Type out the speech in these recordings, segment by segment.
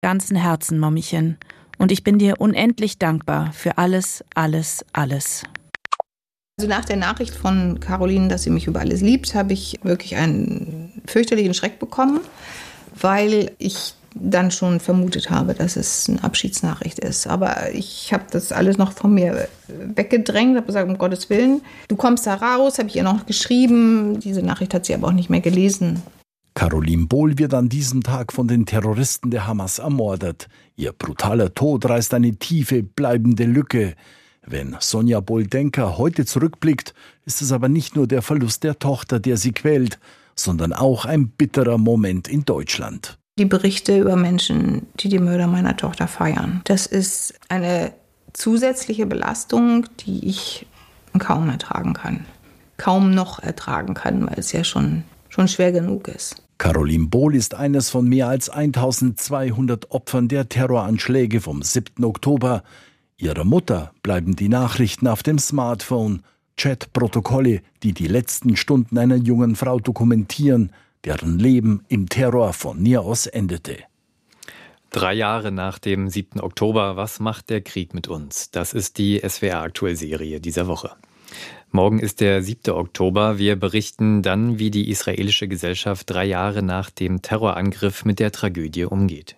Ganzen Herzen, Mommchen. Und ich bin dir unendlich dankbar für alles, alles, alles. Also nach der Nachricht von Caroline, dass sie mich über alles liebt, habe ich wirklich einen fürchterlichen Schreck bekommen, weil ich dann schon vermutet habe, dass es eine Abschiedsnachricht ist. Aber ich habe das alles noch von mir weggedrängt, habe gesagt, um Gottes Willen, du kommst da raus, habe ich ihr noch geschrieben. Diese Nachricht hat sie aber auch nicht mehr gelesen. Caroline Bohl wird an diesem Tag von den Terroristen der Hamas ermordet. Ihr brutaler Tod reißt eine tiefe, bleibende Lücke. Wenn Sonja Bohl-Denker heute zurückblickt, ist es aber nicht nur der Verlust der Tochter, der sie quält, sondern auch ein bitterer Moment in Deutschland. Die Berichte über Menschen, die die Mörder meiner Tochter feiern, das ist eine zusätzliche Belastung, die ich kaum ertragen kann. Kaum noch ertragen kann, weil es ja schon schwer genug ist. Caroline Bohl ist eines von mehr als 1200 Opfern der Terroranschläge vom 7. Oktober. Ihrer Mutter bleiben die Nachrichten auf dem Smartphone, Chatprotokolle, die die letzten Stunden einer jungen Frau dokumentieren, deren Leben im Terror von ihr aus endete. 3 Jahre nach dem 7. Oktober, was macht der Krieg mit uns? Das ist die SWR-Aktuell-Serie dieser Woche. Morgen ist der 7. Oktober. Wir berichten dann, wie die israelische Gesellschaft 3 Jahre nach dem Terrorangriff mit der Tragödie umgeht.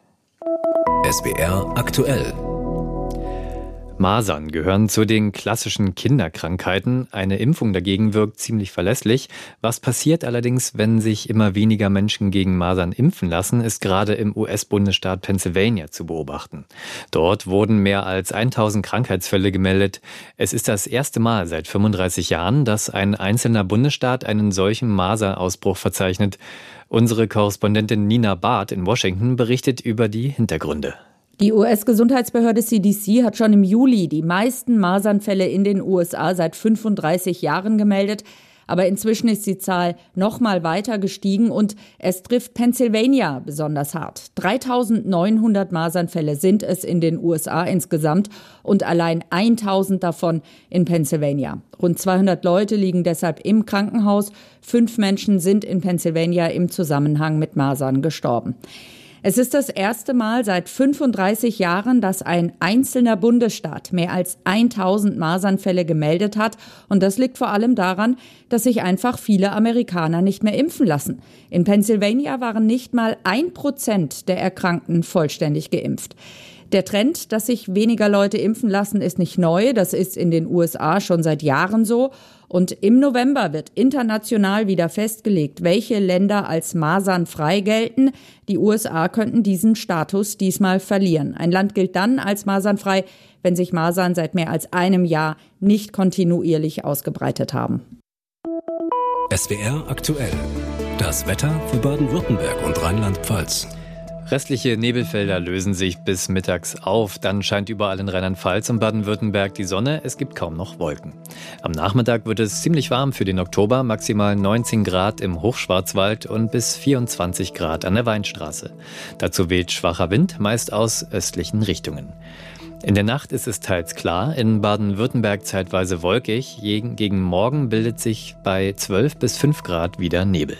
SWR aktuell. Masern gehören zu den klassischen Kinderkrankheiten. Eine Impfung dagegen wirkt ziemlich verlässlich. Was passiert allerdings, wenn sich immer weniger Menschen gegen Masern impfen lassen, ist gerade im US-Bundesstaat Pennsylvania zu beobachten. Dort wurden mehr als 1000 Krankheitsfälle gemeldet. Es ist das erste Mal seit 35 Jahren, dass ein einzelner Bundesstaat einen solchen Maserausbruch verzeichnet. Unsere Korrespondentin Nina Barth in Washington berichtet über die Hintergründe. Die US-Gesundheitsbehörde CDC hat schon im Juli die meisten Masernfälle in den USA seit 35 Jahren gemeldet. Aber inzwischen ist die Zahl noch mal weiter gestiegen und es trifft Pennsylvania besonders hart. 3900 Masernfälle sind es in den USA insgesamt und allein 1000 davon in Pennsylvania. Rund 200 Leute liegen deshalb im Krankenhaus. 5 Menschen sind in Pennsylvania im Zusammenhang mit Masern gestorben. Es ist das erste Mal seit 35 Jahren, dass ein einzelner Bundesstaat mehr als 1000 Masernfälle gemeldet hat. Und das liegt vor allem daran, dass sich einfach viele Amerikaner nicht mehr impfen lassen. In Pennsylvania waren nicht mal 1% der Erkrankten vollständig geimpft. Der Trend, dass sich weniger Leute impfen lassen, ist nicht neu. Das ist in den USA schon seit Jahren so. Und im November wird international wieder festgelegt, welche Länder als masernfrei gelten. Die USA könnten diesen Status diesmal verlieren. Ein Land gilt dann als masernfrei, wenn sich Masern seit mehr als einem Jahr nicht kontinuierlich ausgebreitet haben. SWR aktuell. Das Wetter für Baden-Württemberg und Rheinland-Pfalz. Restliche Nebelfelder lösen sich bis mittags auf. Dann scheint überall in Rheinland-Pfalz und Baden-Württemberg die Sonne. Es gibt kaum noch Wolken. Am Nachmittag wird es ziemlich warm für den Oktober. Maximal 19 Grad im Hochschwarzwald und bis 24 Grad an der Weinstraße. Dazu weht schwacher Wind, meist aus östlichen Richtungen. In der Nacht ist es teils klar, in Baden-Württemberg zeitweise wolkig. Gegen Morgen bildet sich bei 12 bis 5 Grad wieder Nebel.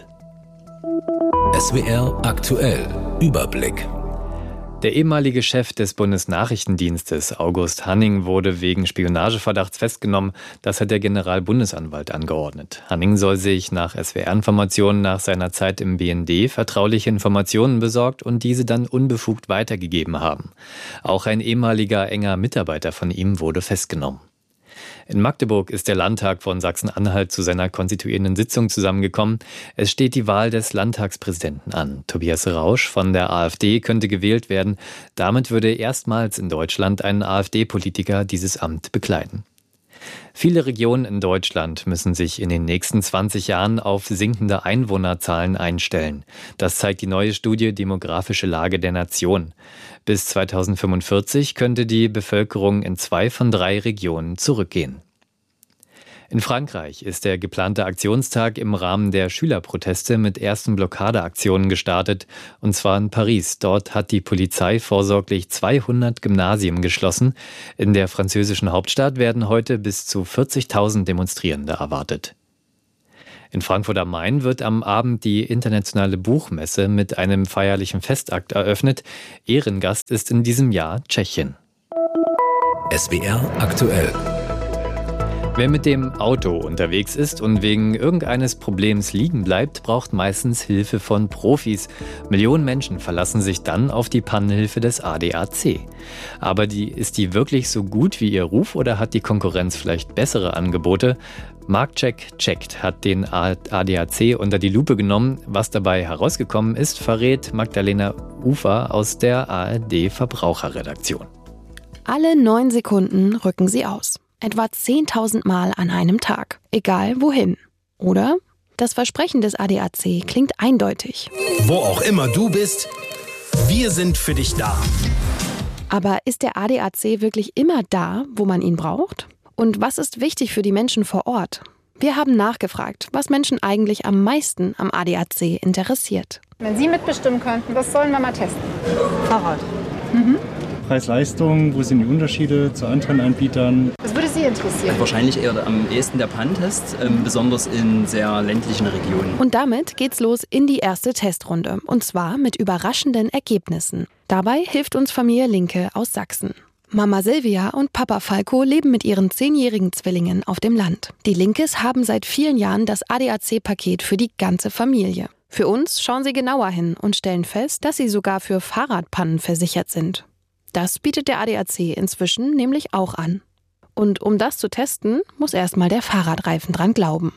SWR aktuell. Überblick. Der ehemalige Chef des Bundesnachrichtendienstes, August Hanning, wurde wegen Spionageverdachts festgenommen. Das hat der Generalbundesanwalt angeordnet. Hanning soll sich nach SWR-Informationen nach seiner Zeit im BND vertrauliche Informationen besorgt und diese dann unbefugt weitergegeben haben. Auch ein ehemaliger enger Mitarbeiter von ihm wurde festgenommen. In Magdeburg ist der Landtag von Sachsen-Anhalt zu seiner konstituierenden Sitzung zusammengekommen. Es steht die Wahl des Landtagspräsidenten an. Tobias Rausch von der AfD könnte gewählt werden. Damit würde erstmals in Deutschland ein AfD-Politiker dieses Amt bekleiden. Viele Regionen in Deutschland müssen sich in den nächsten 20 Jahren auf sinkende Einwohnerzahlen einstellen. Das zeigt die neue Studie Demografische Lage der Nation. Bis 2045 könnte die Bevölkerung in 2 von 3 Regionen zurückgehen. In Frankreich ist der geplante Aktionstag im Rahmen der Schülerproteste mit ersten Blockadeaktionen gestartet, und zwar in Paris. Dort hat die Polizei vorsorglich 200 Gymnasien geschlossen. In der französischen Hauptstadt werden heute bis zu 40.000 Demonstrierende erwartet. In Frankfurt am Main wird am Abend die internationale Buchmesse mit einem feierlichen Festakt eröffnet. Ehrengast ist in diesem Jahr Tschechien. SWR aktuell. Wer mit dem Auto unterwegs ist und wegen irgendeines Problems liegen bleibt, braucht meistens Hilfe von Profis. Millionen Menschen verlassen sich dann auf die Pannenhilfe des ADAC. Aber ist die wirklich so gut wie ihr Ruf oder hat die Konkurrenz vielleicht bessere Angebote? Marktcheck checkt hat den ADAC unter die Lupe genommen. Was dabei herausgekommen ist, verrät Magdalena Ufer aus der ARD Verbraucherredaktion. Alle 9 Sekunden rücken sie aus. Etwa 10.000 Mal an einem Tag. Egal wohin. Oder? Das Versprechen des ADAC klingt eindeutig. Wo auch immer du bist, wir sind für dich da. Aber ist der ADAC wirklich immer da, wo man ihn braucht? Und was ist wichtig für die Menschen vor Ort? Wir haben nachgefragt, was Menschen eigentlich am meisten am ADAC interessiert. Wenn Sie mitbestimmen könnten, was sollen wir mal testen? Fahrrad. Preis-Leistung, wo sind die Unterschiede zu anderen Anbietern? Was würde Sie interessieren? Wahrscheinlich eher am ehesten der Pannentest, besonders in sehr ländlichen Regionen. Und damit geht's los in die erste Testrunde. Und zwar mit überraschenden Ergebnissen. Dabei hilft uns Familie Linke aus Sachsen. Mama Silvia und Papa Falco leben mit ihren 10-jährigen Zwillingen auf dem Land. Die Linkes haben seit vielen Jahren das ADAC-Paket für die ganze Familie. Für uns schauen sie genauer hin und stellen fest, dass sie sogar für Fahrradpannen versichert sind. Das bietet der ADAC inzwischen nämlich auch an. Und um das zu testen, muss erstmal der Fahrradreifen dran glauben.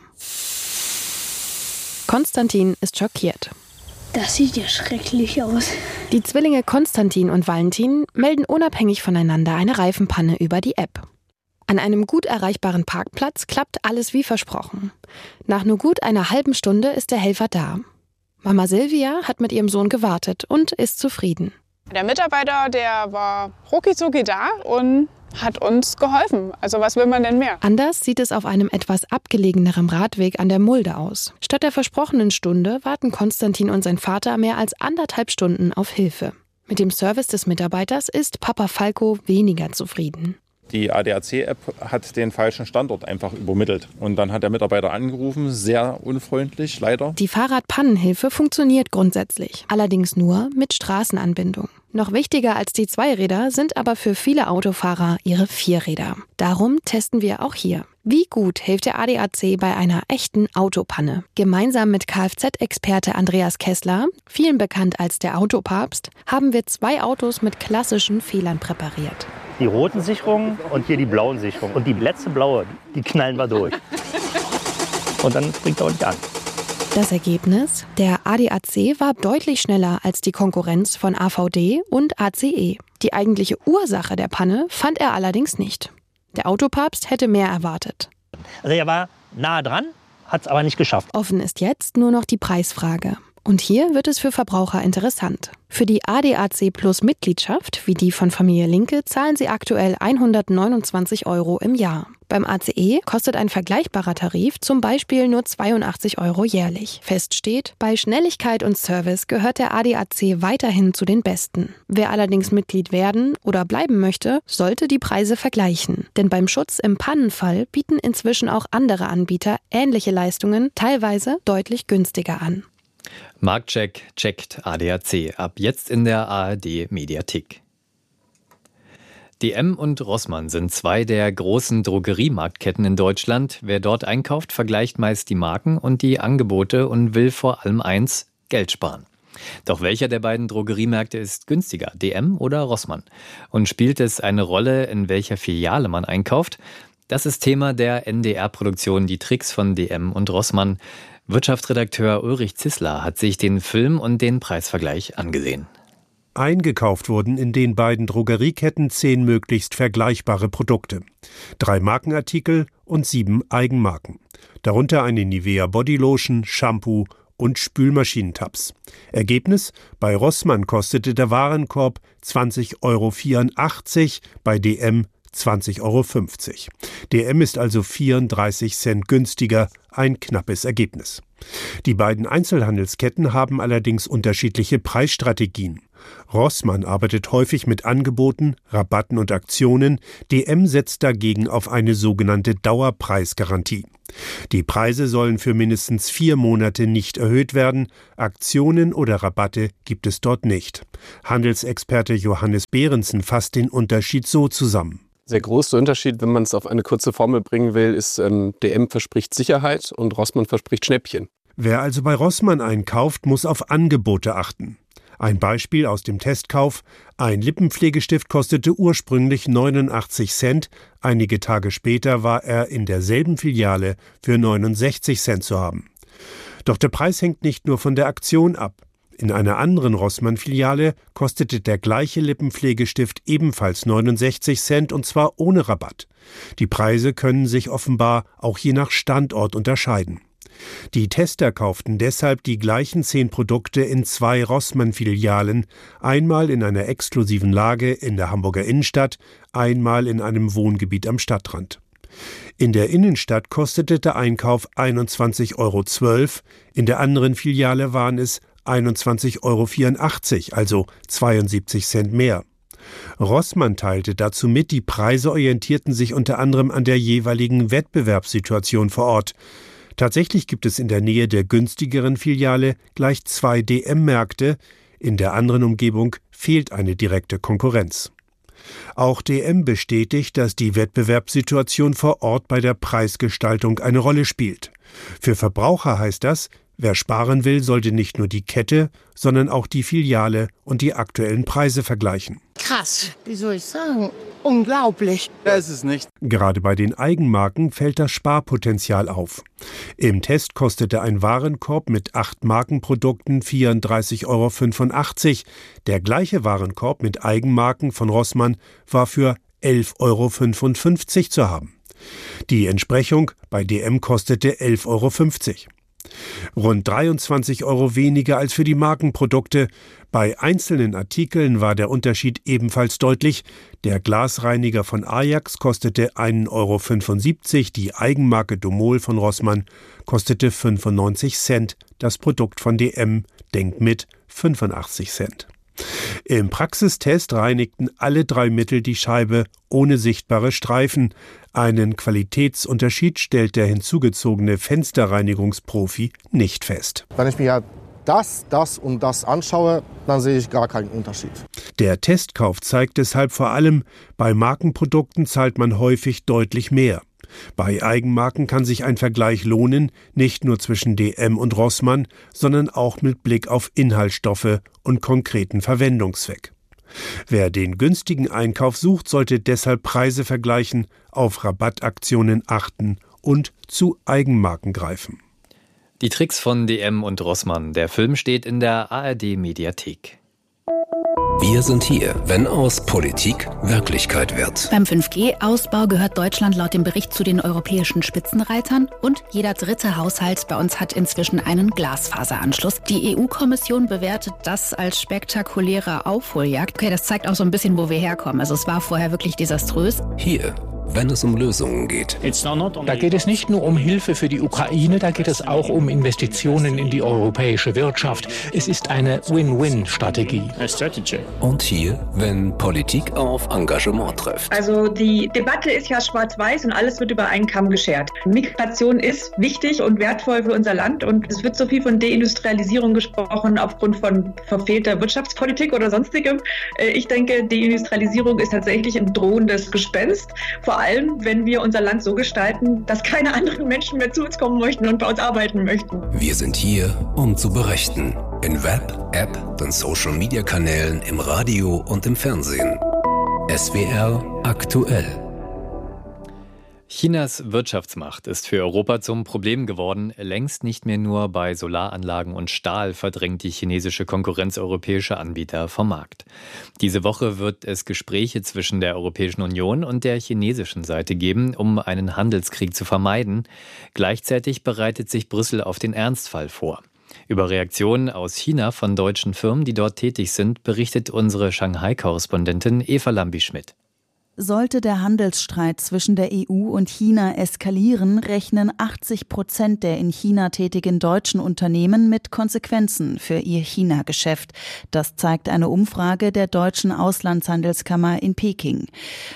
Konstantin ist schockiert. Das sieht ja schrecklich aus. Die Zwillinge Konstantin und Valentin melden unabhängig voneinander eine Reifenpanne über die App. An einem gut erreichbaren Parkplatz klappt alles wie versprochen. Nach nur gut einer halben Stunde ist der Helfer da. Mama Silvia hat mit ihrem Sohn gewartet und ist zufrieden. Der Mitarbeiter, der war rucki-zucki da und hat uns geholfen. Also was will man denn mehr? Anders sieht es auf einem etwas abgelegeneren Radweg an der Mulde aus. Statt der versprochenen Stunde warten Konstantin und sein Vater mehr als 1,5 Stunden auf Hilfe. Mit dem Service des Mitarbeiters ist Papa Falco weniger zufrieden. Die ADAC-App hat den falschen Standort einfach übermittelt. Und dann hat der Mitarbeiter angerufen, sehr unfreundlich, leider. Die Fahrradpannenhilfe funktioniert grundsätzlich, allerdings nur mit Straßenanbindung. Noch wichtiger als die Zweiräder sind aber für viele Autofahrer ihre Vierräder. Darum testen wir auch hier. Wie gut hilft der ADAC bei einer echten Autopanne? Gemeinsam mit Kfz-Experte Andreas Kessler, vielen bekannt als der Autopapst, haben wir 2 Autos mit klassischen Fehlern präpariert. Die roten Sicherungen und hier die blauen Sicherungen. Und die letzte blaue, die knallen wir durch. Und dann springt er auch nicht an. Das Ergebnis? Der ADAC war deutlich schneller als die Konkurrenz von AVD und ACE. Die eigentliche Ursache der Panne fand er allerdings nicht. Der Autopapst hätte mehr erwartet. Also er war nah dran, hat es aber nicht geschafft. Offen ist jetzt nur noch die Preisfrage. Und hier wird es für Verbraucher interessant. Für die ADAC Plus Mitgliedschaft, wie die von Familie Linke, zahlen sie aktuell 129 € im Jahr. Beim ACE kostet ein vergleichbarer Tarif zum Beispiel nur 82 € jährlich. Fest steht, bei Schnelligkeit und Service gehört der ADAC weiterhin zu den Besten. Wer allerdings Mitglied werden oder bleiben möchte, sollte die Preise vergleichen. Denn beim Schutz im Pannenfall bieten inzwischen auch andere Anbieter ähnliche Leistungen, teilweise deutlich günstiger an. Marktcheck checkt ADAC. Ab jetzt in der ARD Mediathek. DM und Rossmann sind 2 der großen Drogeriemarktketten in Deutschland. Wer dort einkauft, vergleicht meist die Marken und die Angebote und will vor allem eins: Geld sparen. Doch welcher der beiden Drogeriemärkte ist günstiger, DM oder Rossmann? Und spielt es eine Rolle, in welcher Filiale man einkauft? Das ist Thema der NDR-Produktion Die Tricks von DM und Rossmann. Wirtschaftsredakteur Ulrich Zissler hat sich den Film und den Preisvergleich angesehen. Eingekauft wurden in den beiden Drogerieketten 10 möglichst vergleichbare Produkte. 3 Markenartikel und 7 Eigenmarken. Darunter eine Nivea Bodylotion, Shampoo und Spülmaschinentabs. Ergebnis: Bei Rossmann kostete der Warenkorb 20,84 €, bei DM 20,50 €. DM ist also 34 Cent günstiger, ein knappes Ergebnis. Die beiden Einzelhandelsketten haben allerdings unterschiedliche Preisstrategien. Rossmann arbeitet häufig mit Angeboten, Rabatten und Aktionen. DM setzt dagegen auf eine sogenannte Dauerpreisgarantie. Die Preise sollen für mindestens 4 Monate nicht erhöht werden. Aktionen oder Rabatte gibt es dort nicht. Handelsexperte Johannes Behrensen fasst den Unterschied so zusammen. Der große Unterschied, wenn man es auf eine kurze Formel bringen will, ist, DM verspricht Sicherheit und Rossmann verspricht Schnäppchen. Wer also bei Rossmann einkauft, muss auf Angebote achten. Ein Beispiel aus dem Testkauf: Ein Lippenpflegestift kostete ursprünglich 89 Cent. Einige Tage später war er in derselben Filiale für 69 Cent zu haben. Doch der Preis hängt nicht nur von der Aktion ab. In einer anderen Rossmann-Filiale kostete der gleiche Lippenpflegestift ebenfalls 69 Cent und zwar ohne Rabatt. Die Preise können sich offenbar auch je nach Standort unterscheiden. Die Tester kauften deshalb die gleichen 10 Produkte in 2 Rossmann-Filialen, einmal in einer exklusiven Lage in der Hamburger Innenstadt, einmal in einem Wohngebiet am Stadtrand. In der Innenstadt kostete der Einkauf 21,12 €, in der anderen Filiale waren es 21,84 €, also 72 Cent mehr. Rossmann teilte dazu mit, die Preise orientierten sich unter anderem an der jeweiligen Wettbewerbssituation vor Ort. Tatsächlich gibt es in der Nähe der günstigeren Filiale gleich 2 DM-Märkte, in der anderen Umgebung fehlt eine direkte Konkurrenz. Auch DM bestätigt, dass die Wettbewerbssituation vor Ort bei der Preisgestaltung eine Rolle spielt. Für Verbraucher heißt das, wer sparen will, sollte nicht nur die Kette, sondern auch die Filiale und die aktuellen Preise vergleichen. Krass, wie soll ich sagen? Unglaublich. Das ist es nicht. Gerade bei den Eigenmarken fällt das Sparpotenzial auf. Im Test kostete ein Warenkorb mit 8 Markenprodukten 34,85 €. Der gleiche Warenkorb mit Eigenmarken von Rossmann war für 11,55 € zu haben. Die Entsprechung bei DM kostete 11,50 €. Rund 23 € weniger als für die Markenprodukte. Bei einzelnen Artikeln war der Unterschied ebenfalls deutlich. Der Glasreiniger von Ajax kostete 1,75 €, die Eigenmarke Domol von Rossmann kostete 95 Cent, das Produkt von DM Denk mit 85 Cent. Im Praxistest reinigten alle 3 Mittel die Scheibe ohne sichtbare Streifen. Einen Qualitätsunterschied stellt der hinzugezogene Fensterreinigungsprofi nicht fest. Wenn ich mir das und das anschaue, dann sehe ich gar keinen Unterschied. Der Testkauf zeigt deshalb vor allem, bei Markenprodukten zahlt man häufig deutlich mehr. Bei Eigenmarken kann sich ein Vergleich lohnen, nicht nur zwischen DM und Rossmann, sondern auch mit Blick auf Inhaltsstoffe und konkreten Verwendungszweck. Wer den günstigen Einkauf sucht, sollte deshalb Preise vergleichen, auf Rabattaktionen achten und zu Eigenmarken greifen. Die Tricks von DM und Rossmann. Der Film steht in der ARD-Mediathek. Wir sind hier, wenn aus Politik Wirklichkeit wird. Beim 5G-Ausbau gehört Deutschland laut dem Bericht zu den europäischen Spitzenreitern und jeder dritte Haushalt bei uns hat inzwischen einen Glasfaseranschluss. Die EU-Kommission bewertet das als spektakuläre Aufholjagd. Okay, das zeigt auch so ein bisschen, wo wir herkommen. Also es war vorher wirklich desaströs. Hier, wenn es um Lösungen geht. Da geht es nicht nur um Hilfe für die Ukraine, da geht es auch um Investitionen in die europäische Wirtschaft. Es ist eine Win-Win-Strategie. Und hier, wenn Politik auf Engagement trifft. Also die Debatte ist ja schwarz-weiß und alles wird über einen Kamm geschert. Migration ist wichtig und wertvoll für unser Land und es wird so viel von Deindustrialisierung gesprochen aufgrund von verfehlter Wirtschaftspolitik oder sonstigem. Ich denke, Deindustrialisierung ist tatsächlich ein drohendes Gespenst. Vor allem, wenn wir unser Land so gestalten, dass keine anderen Menschen mehr zu uns kommen möchten und bei uns arbeiten möchten. Wir sind hier, um zu berichten. In Web, App, den Social-Media-Kanälen, im Radio und im Fernsehen. SWR aktuell. Chinas Wirtschaftsmacht ist für Europa zum Problem geworden. Längst nicht mehr nur bei Solaranlagen und Stahl verdrängt die chinesische Konkurrenz europäische Anbieter vom Markt. Diese Woche wird es Gespräche zwischen der Europäischen Union und der chinesischen Seite geben, um einen Handelskrieg zu vermeiden. Gleichzeitig bereitet sich Brüssel auf den Ernstfall vor. Über Reaktionen aus China von deutschen Firmen, die dort tätig sind, berichtet unsere Shanghai-Korrespondentin Eva Lambi-Schmidt. Sollte der Handelsstreit zwischen der EU und China eskalieren, rechnen 80% der in China tätigen deutschen Unternehmen mit Konsequenzen für ihr China-Geschäft. Das zeigt eine Umfrage der Deutschen Auslandshandelskammer in Peking.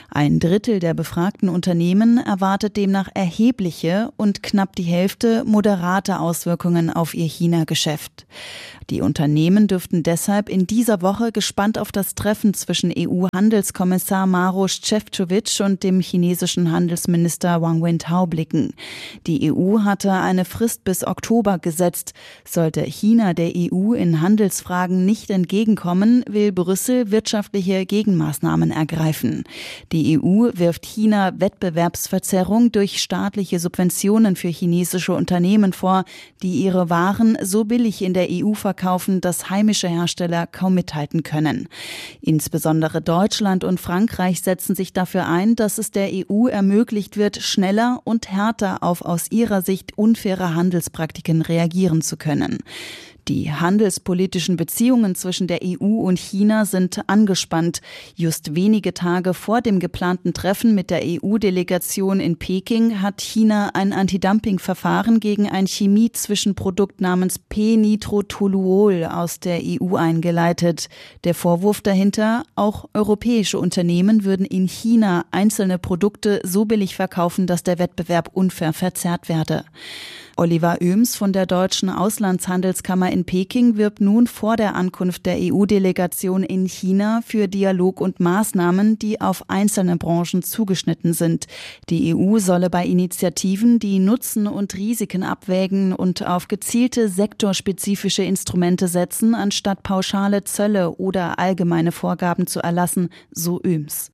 1/3 der befragten Unternehmen erwartet demnach erhebliche und knapp die Hälfte moderate Auswirkungen auf ihr China-Geschäft. Die Unternehmen dürften deshalb in dieser Woche gespannt auf das Treffen zwischen EU-Handelskommissar Maroš Šefčovič und dem chinesischen Handelsminister Wang Wentao blicken. Die EU hatte eine Frist bis Oktober gesetzt. Sollte China der EU in Handelsfragen nicht entgegenkommen, will Brüssel wirtschaftliche Gegenmaßnahmen ergreifen. Die EU wirft China Wettbewerbsverzerrung durch staatliche Subventionen für chinesische Unternehmen vor, die ihre Waren so billig in der EU verkaufen, dass heimische Hersteller kaum mithalten können. Insbesondere Deutschland und Frankreich setzen sich dafür ein, dass es der EU ermöglicht wird, schneller und härter auf aus ihrer Sicht unfaire Handelspraktiken reagieren zu können. Die handelspolitischen Beziehungen zwischen der EU und China sind angespannt. Just wenige Tage vor dem geplanten Treffen mit der EU-Delegation in Peking hat China ein Antidumping-Verfahren gegen ein Chemie-Zwischenprodukt namens P-Nitrotoluol aus der EU eingeleitet. Der Vorwurf dahinter, auch europäische Unternehmen würden in China einzelne Produkte so billig verkaufen, dass der Wettbewerb unfair verzerrt werde. Oliver Oehms von der Deutschen Auslandshandelskammer in Peking wirbt nun vor der Ankunft der EU-Delegation in China für Dialog und Maßnahmen, die auf einzelne Branchen zugeschnitten sind. Die EU solle bei Initiativen, die Nutzen und Risiken abwägen und auf gezielte sektorspezifische Instrumente setzen, anstatt pauschale Zölle oder allgemeine Vorgaben zu erlassen, so Oehms.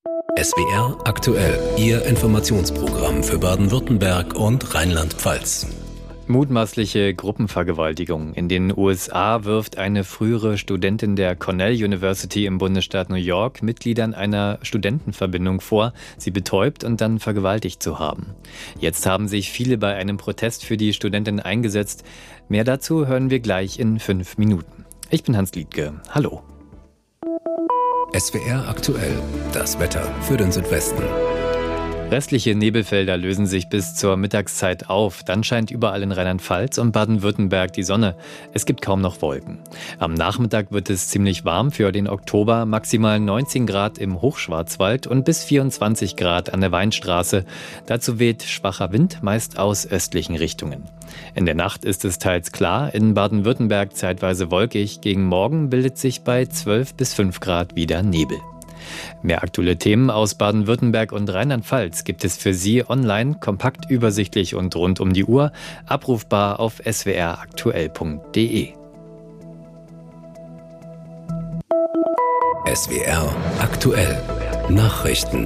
SWR aktuell, Ihr Informationsprogramm für Baden-Württemberg und Rheinland-Pfalz. Mutmaßliche Gruppenvergewaltigung in den USA wirft eine frühere Studentin der Cornell University im Bundesstaat New York Mitgliedern einer Studentenverbindung vor, sie betäubt und dann vergewaltigt zu haben. Jetzt haben sich viele bei einem Protest für die Studentin eingesetzt. Mehr dazu hören wir gleich in 5 Minuten. Ich bin Hans Liedtke. Hallo. SWR aktuell, das Wetter für den Südwesten. Restliche Nebelfelder lösen sich bis zur Mittagszeit auf. Dann scheint überall in Rheinland-Pfalz und Baden-Württemberg die Sonne. Es gibt kaum noch Wolken. Am Nachmittag wird es ziemlich warm für den Oktober. Maximal 19 Grad im Hochschwarzwald und bis 24 Grad an der Weinstraße. Dazu weht schwacher Wind, meist aus östlichen Richtungen. In der Nacht ist es teils klar, in Baden-Württemberg zeitweise wolkig. Gegen Morgen bildet sich bei 12 bis 5 Grad wieder Nebel. Mehr aktuelle Themen aus Baden-Württemberg und Rheinland-Pfalz gibt es für Sie online, kompakt, übersichtlich und rund um die Uhr, abrufbar auf swraktuell.de. SWR aktuell, Nachrichten.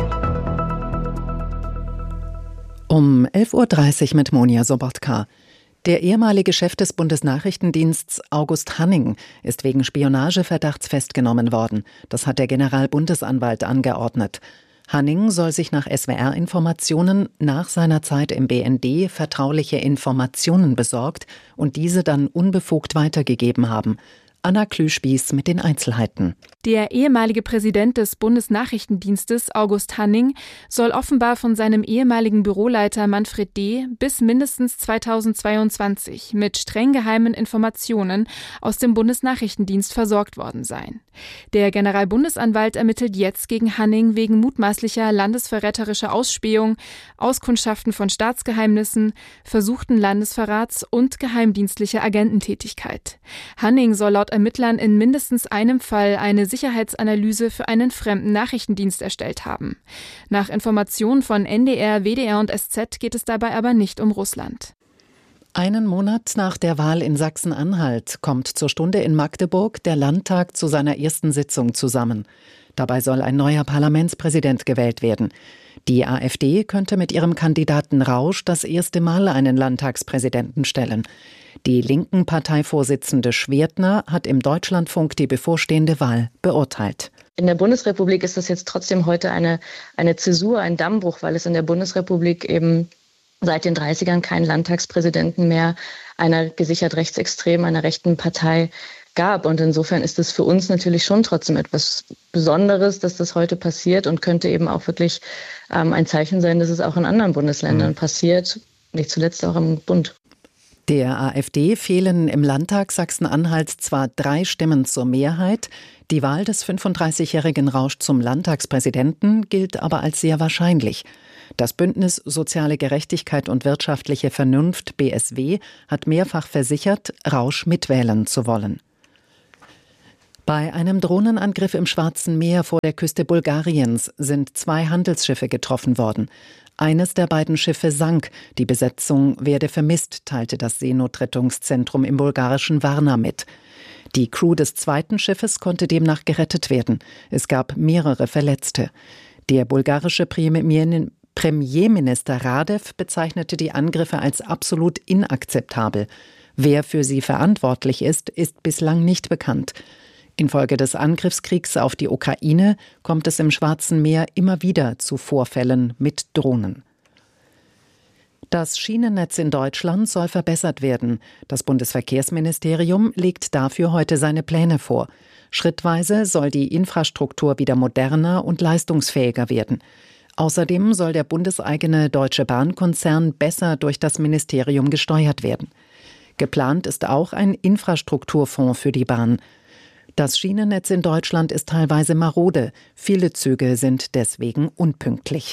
Um 11.30 Uhr mit Monja Sobotka. Der ehemalige Chef des Bundesnachrichtendienstes August Hanning ist wegen Spionageverdachts festgenommen worden. Das hat der Generalbundesanwalt angeordnet. Hanning soll sich nach SWR-Informationen nach seiner Zeit im BND vertrauliche Informationen besorgt und diese dann unbefugt weitergegeben haben. Anna Klüspieß mit den Einzelheiten. Der ehemalige Präsident des Bundesnachrichtendienstes, August Hanning, soll offenbar von seinem ehemaligen Büroleiter Manfred D. bis mindestens 2022 mit streng geheimen Informationen aus dem Bundesnachrichtendienst versorgt worden sein. Der Generalbundesanwalt ermittelt jetzt gegen Hanning wegen mutmaßlicher landesverräterischer Ausspähung, Auskundschaften von Staatsgeheimnissen, versuchten Landesverrats und geheimdienstlicher Agententätigkeit. Hanning soll laut Ermittlern in mindestens einem Fall eine Sicherheitsanalyse für einen fremden Nachrichtendienst erstellt haben. Nach Informationen von NDR, WDR und SZ geht es dabei aber nicht um Russland. Einen Monat nach der Wahl in Sachsen-Anhalt kommt zur Stunde in Magdeburg der Landtag zu seiner ersten Sitzung zusammen. Dabei soll ein neuer Parlamentspräsident gewählt werden. Die AfD könnte mit ihrem Kandidaten Rausch das erste Mal einen Landtagspräsidenten stellen. Die linken Parteivorsitzende Schwertner hat im Deutschlandfunk die bevorstehende Wahl beurteilt. In der Bundesrepublik ist das jetzt trotzdem heute eine Zäsur, ein Dammbruch, weil es in der Bundesrepublik eben seit den 30ern keinen Landtagspräsidenten mehr einer gesichert rechtsextremen, einer rechten Partei gab. Und insofern ist es für uns natürlich schon trotzdem etwas Besonderes, dass das heute passiert und könnte eben auch wirklich ein Zeichen sein, dass es auch in anderen Bundesländern passiert, nicht zuletzt auch im Bund. Der AfD fehlen im Landtag Sachsen-Anhalt zwar 3 Stimmen zur Mehrheit, die Wahl des 35-jährigen Rausch zum Landtagspräsidenten gilt aber als sehr wahrscheinlich. Das Bündnis Soziale Gerechtigkeit und wirtschaftliche Vernunft BSW hat mehrfach versichert, Rausch mitwählen zu wollen. Bei einem Drohnenangriff im Schwarzen Meer vor der Küste Bulgariens sind 2 Handelsschiffe getroffen worden. Eines der beiden Schiffe sank. Die Besetzung werde vermisst, teilte das Seenotrettungszentrum im bulgarischen Varna mit. Die Crew des zweiten Schiffes konnte demnach gerettet werden. Es gab mehrere Verletzte. Der bulgarische Premierminister Radev bezeichnete die Angriffe als absolut inakzeptabel. Wer für sie verantwortlich ist bislang nicht bekannt. Infolge des Angriffskriegs auf die Ukraine kommt es im Schwarzen Meer immer wieder zu Vorfällen mit Drohnen. Das Schienennetz in Deutschland soll verbessert werden. Das Bundesverkehrsministerium legt dafür heute seine Pläne vor. Schrittweise soll die Infrastruktur wieder moderner und leistungsfähiger werden. Außerdem soll der bundeseigene Deutsche Bahn-Konzern besser durch das Ministerium gesteuert werden. Geplant ist auch ein Infrastrukturfonds für die Bahn. Das Schienennetz in Deutschland ist teilweise marode. Viele Züge sind deswegen unpünktlich.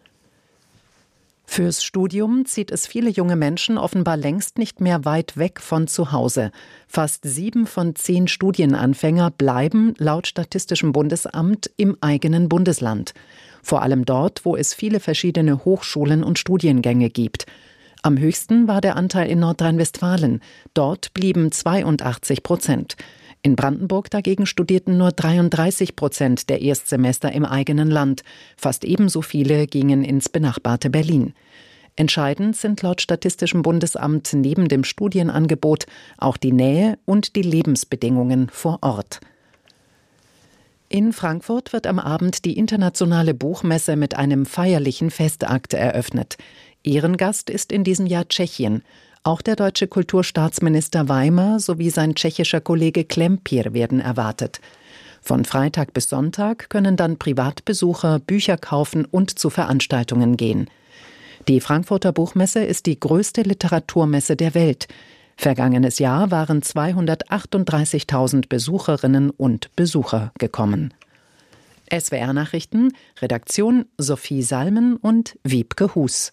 Fürs Studium zieht es viele junge Menschen offenbar längst nicht mehr weit weg von zu Hause. Fast 7 von 10 Studienanfänger bleiben laut Statistischem Bundesamt im eigenen Bundesland. Vor allem dort, wo es viele verschiedene Hochschulen und Studiengänge gibt. Am höchsten war der Anteil in Nordrhein-Westfalen. Dort blieben 82%. In Brandenburg dagegen studierten nur 33% der Erstsemester im eigenen Land. Fast ebenso viele gingen ins benachbarte Berlin. Entscheidend sind laut Statistischem Bundesamt neben dem Studienangebot auch die Nähe und die Lebensbedingungen vor Ort. In Frankfurt wird am Abend die internationale Buchmesse mit einem feierlichen Festakt eröffnet. Ehrengast ist in diesem Jahr Tschechien. Auch der deutsche Kulturstaatsminister Weimer sowie sein tschechischer Kollege Klempir werden erwartet. Von Freitag bis Sonntag können dann Privatbesucher Bücher kaufen und zu Veranstaltungen gehen. Die Frankfurter Buchmesse ist die größte Literaturmesse der Welt. Vergangenes Jahr waren 238.000 Besucherinnen und Besucher gekommen. SWR-Nachrichten, Redaktion Sophie Salmen und Wiebke Hus.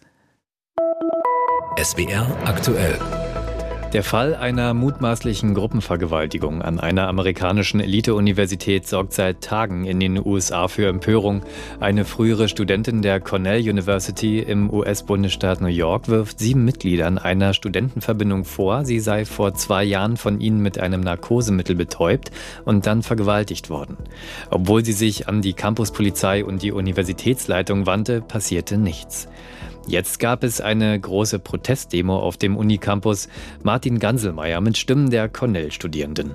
SWR aktuell. Der Fall einer mutmaßlichen Gruppenvergewaltigung an einer amerikanischen Elite-Universität sorgt seit Tagen in den USA für Empörung. Eine frühere Studentin der Cornell University im US-Bundesstaat New York wirft 7 Mitgliedern einer Studentenverbindung vor, sie sei vor 2 Jahren von ihnen mit einem Narkosemittel betäubt und dann vergewaltigt worden. Obwohl sie sich an die Campuspolizei und die Universitätsleitung wandte, passierte nichts. Jetzt gab es eine große Protestdemo auf dem Unicampus. Martin Ganselmeier mit Stimmen der Cornell-Studierenden.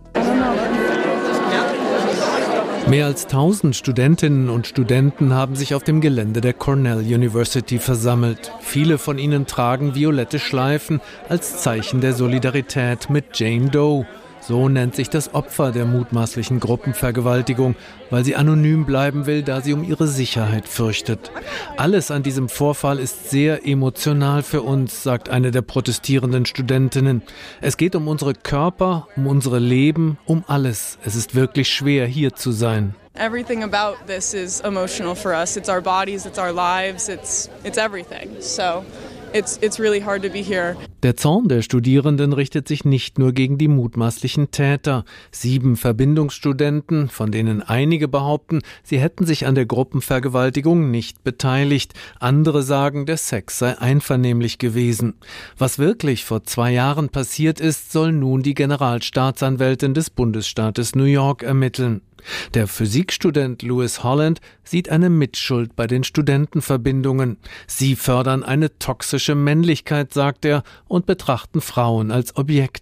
Mehr als 1000 Studentinnen und Studenten haben sich auf dem Gelände der Cornell University versammelt. Viele von ihnen tragen violette Schleifen als Zeichen der Solidarität mit Jane Doe. So nennt sich das Opfer der mutmaßlichen Gruppenvergewaltigung, weil sie anonym bleiben will, da sie um ihre Sicherheit fürchtet. Alles an diesem Vorfall ist sehr emotional für uns, sagt eine der protestierenden Studentinnen. Es geht um unsere Körper, um unsere Leben, um alles. Es ist wirklich schwer, hier zu sein. Everything about this is emotional for us. It's our bodies, it's our lives, it's everything. So it's really hard to be here. Der Zorn der Studierenden richtet sich nicht nur gegen die mutmaßlichen Täter. 7 Verbindungsstudenten, von denen einige behaupten, sie hätten sich an der Gruppenvergewaltigung nicht beteiligt. Andere sagen, der Sex sei einvernehmlich gewesen. Was wirklich vor 2 Jahren passiert ist, soll nun die Generalstaatsanwältin des Bundesstaates New York ermitteln. Der Physikstudent Lewis Holland sieht eine Mitschuld bei den Studentenverbindungen. Sie fördern eine toxische Männlichkeit, sagt er, und betrachten Frauen als Objekte.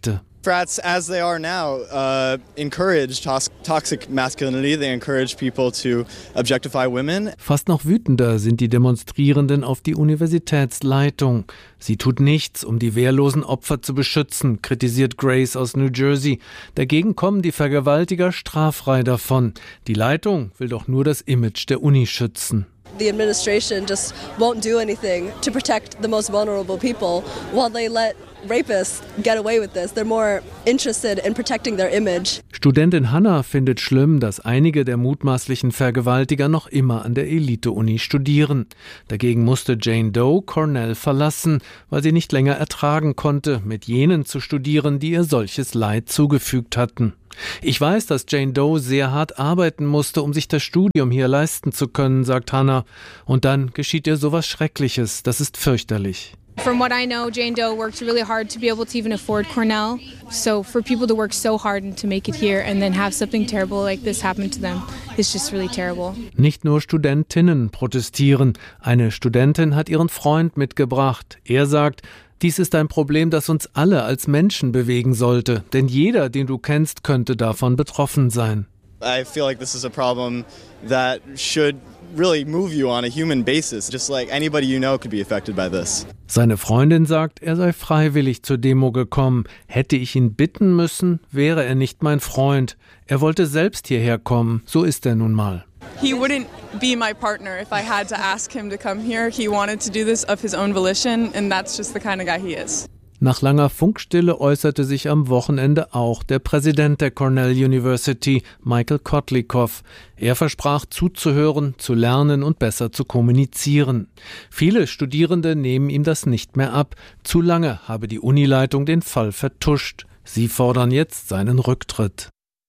Frats, as they are now, encourage toxic masculinity. They encourage people to objectify women. Fast noch wütender sind die Demonstrierenden auf die Universitätsleitung. Sie tut nichts, um die wehrlosen Opfer zu beschützen, kritisiert Grace aus New Jersey. Dagegen kommen die Vergewaltiger straffrei davon. Die Leitung will doch nur das Image der Uni schützen. The administration just won't do anything to protect the most vulnerable people while they let rapists get away with this. They're more interested in protecting their image. Studentin Hannah findet schlimm, dass einige der mutmaßlichen Vergewaltiger noch immer an der Elite-Uni studieren. Dagegen musste Jane Doe Cornell verlassen, weil sie nicht länger ertragen konnte, mit jenen zu studieren, die ihr solches Leid zugefügt hatten. Ich weiß, dass Jane Doe sehr hart arbeiten musste, um sich das Studium hier leisten zu können, sagt Hannah. Und dann geschieht ihr sowas Schreckliches. Das ist fürchterlich. From what I know, Jane Doe worked really hard to be able to even afford Cornell. So for people to work so hard and to make it here and then have something terrible like this happen to them is just really terrible. Nicht nur Studentinnen protestieren. Eine Studentin hat ihren Freund mitgebracht. Er sagt, dies ist ein Problem, das uns alle als Menschen bewegen sollte. Denn jeder, den du kennst, könnte davon betroffen sein. I feel like this is a problem that should really move you on a human basis. Just like anybody you know could be affected by this. Seine Freundin sagt, er sei freiwillig zur Demo gekommen. Hätte ich ihn bitten müssen, wäre er nicht mein Freund. Er wollte selbst hierher kommen. So ist er nun mal. He wouldn't be my partner if I had to ask him to come here. He wanted to do this of his own volition, and that's just the kind of guy he is. Nach langer Funkstille äußerte sich am Wochenende auch der Präsident der Cornell University, Michael Kotlikoff. Er versprach zuzuhören, zu lernen und besser zu kommunizieren. Viele Studierende nehmen ihm das nicht mehr ab. Zu lange habe die Unileitung den Fall vertuscht. Sie fordern jetzt seinen Rücktritt.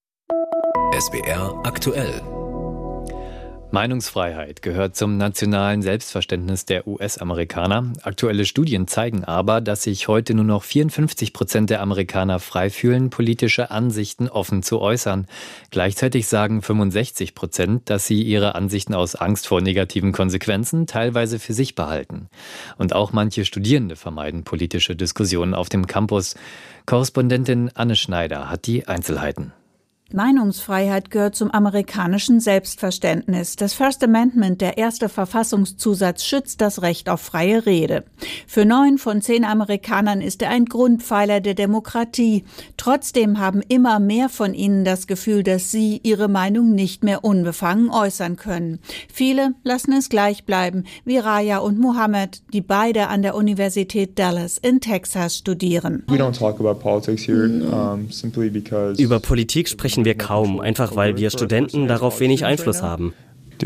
SWR aktuell. Meinungsfreiheit gehört zum nationalen Selbstverständnis der US-Amerikaner. Aktuelle Studien zeigen aber, dass sich heute nur noch 54% der Amerikaner frei fühlen, politische Ansichten offen zu äußern. Gleichzeitig sagen 65%, dass sie ihre Ansichten aus Angst vor negativen Konsequenzen teilweise für sich behalten. Und auch manche Studierende vermeiden politische Diskussionen auf dem Campus. Korrespondentin Anne Schneider hat die Einzelheiten. Meinungsfreiheit gehört zum amerikanischen Selbstverständnis. Das First Amendment, der erste Verfassungszusatz, schützt das Recht auf freie Rede. Für 9 von 10 Amerikanern ist er ein Grundpfeiler der Demokratie. Trotzdem haben immer mehr von ihnen das Gefühl, dass sie ihre Meinung nicht mehr unbefangen äußern können. Viele lassen es gleich bleiben, wie Raya und Mohammed, die beide an der Universität Dallas in Texas studieren. Über Politik sprechen wir kaum, einfach weil wir Studenten darauf wenig Einfluss haben. Für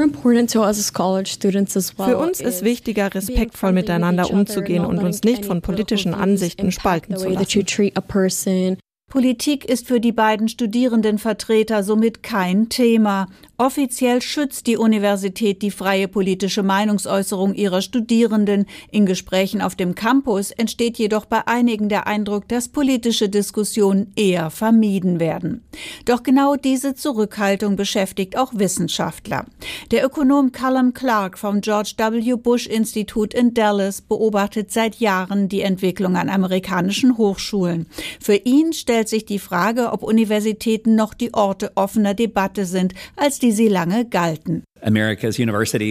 uns ist wichtiger, respektvoll miteinander umzugehen und uns nicht von politischen Ansichten spalten zu lassen. Politik ist für die beiden Studierendenvertreter somit kein Thema. Offiziell schützt die Universität die freie politische Meinungsäußerung ihrer Studierenden. In Gesprächen auf dem Campus entsteht jedoch bei einigen der Eindruck, dass politische Diskussionen eher vermieden werden. Doch genau diese Zurückhaltung beschäftigt auch Wissenschaftler. Der Ökonom Callum Clark vom George W. Bush Institut in Dallas beobachtet seit Jahren die Entwicklung an amerikanischen Hochschulen. Für ihn stellt sich die Frage, ob Universitäten noch die Orte offener Debatte sind, als die sie lange galten. Amerikas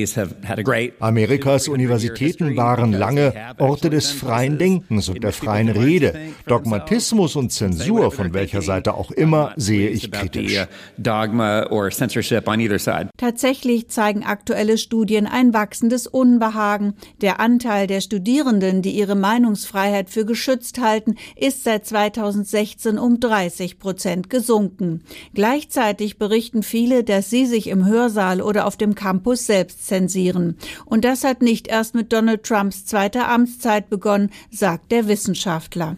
Universitäten waren lange Orte des freien Denkens und der freien Rede. Dogmatismus und Zensur, von welcher Seite auch immer, sehe ich kritisch. Tatsächlich zeigen aktuelle Studien ein wachsendes Unbehagen. Der Anteil der Studierenden, die ihre Meinungsfreiheit für geschützt halten, ist seit 2016 um 30% gesunken. Gleichzeitig berichten viele, dass sie sich im Hörsaal oder auf dem Campus selbst zensieren. Und das hat nicht erst mit Donald Trumps zweiter Amtszeit begonnen, sagt der Wissenschaftler.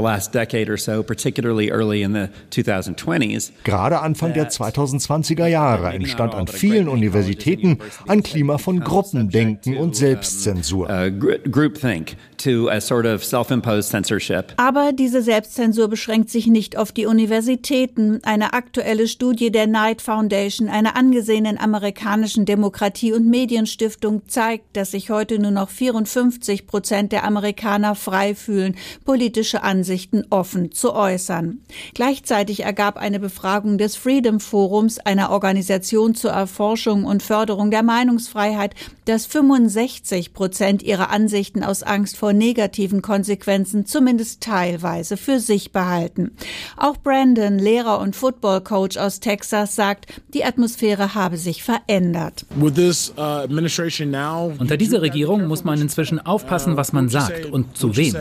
Gerade Anfang der 2020er Jahre entstand an vielen Universitäten ein Klima von Gruppendenken und Selbstzensur. to a sort of self-imposed censorship. Aber diese Selbstzensur beschränkt sich nicht auf die Universitäten. Eine aktuelle Studie der Knight Foundation, einer angesehenen amerikanischen Demokratie- und Medienstiftung, zeigt, dass sich heute nur noch 54% der Amerikaner frei fühlen, politische Ansichten offen zu äußern. Gleichzeitig ergab eine Befragung des Freedom Forums, einer Organisation zur Erforschung und Förderung der Meinungsfreiheit, dass 65% ihrer Ansichten aus Angst vor negativen Konsequenzen zumindest teilweise für sich behalten. Auch Brandon, Lehrer und Football-Coach aus Texas, sagt, die Atmosphäre habe sich verändert. Unter dieser Regierung muss man inzwischen aufpassen, was man sagt und zu wem.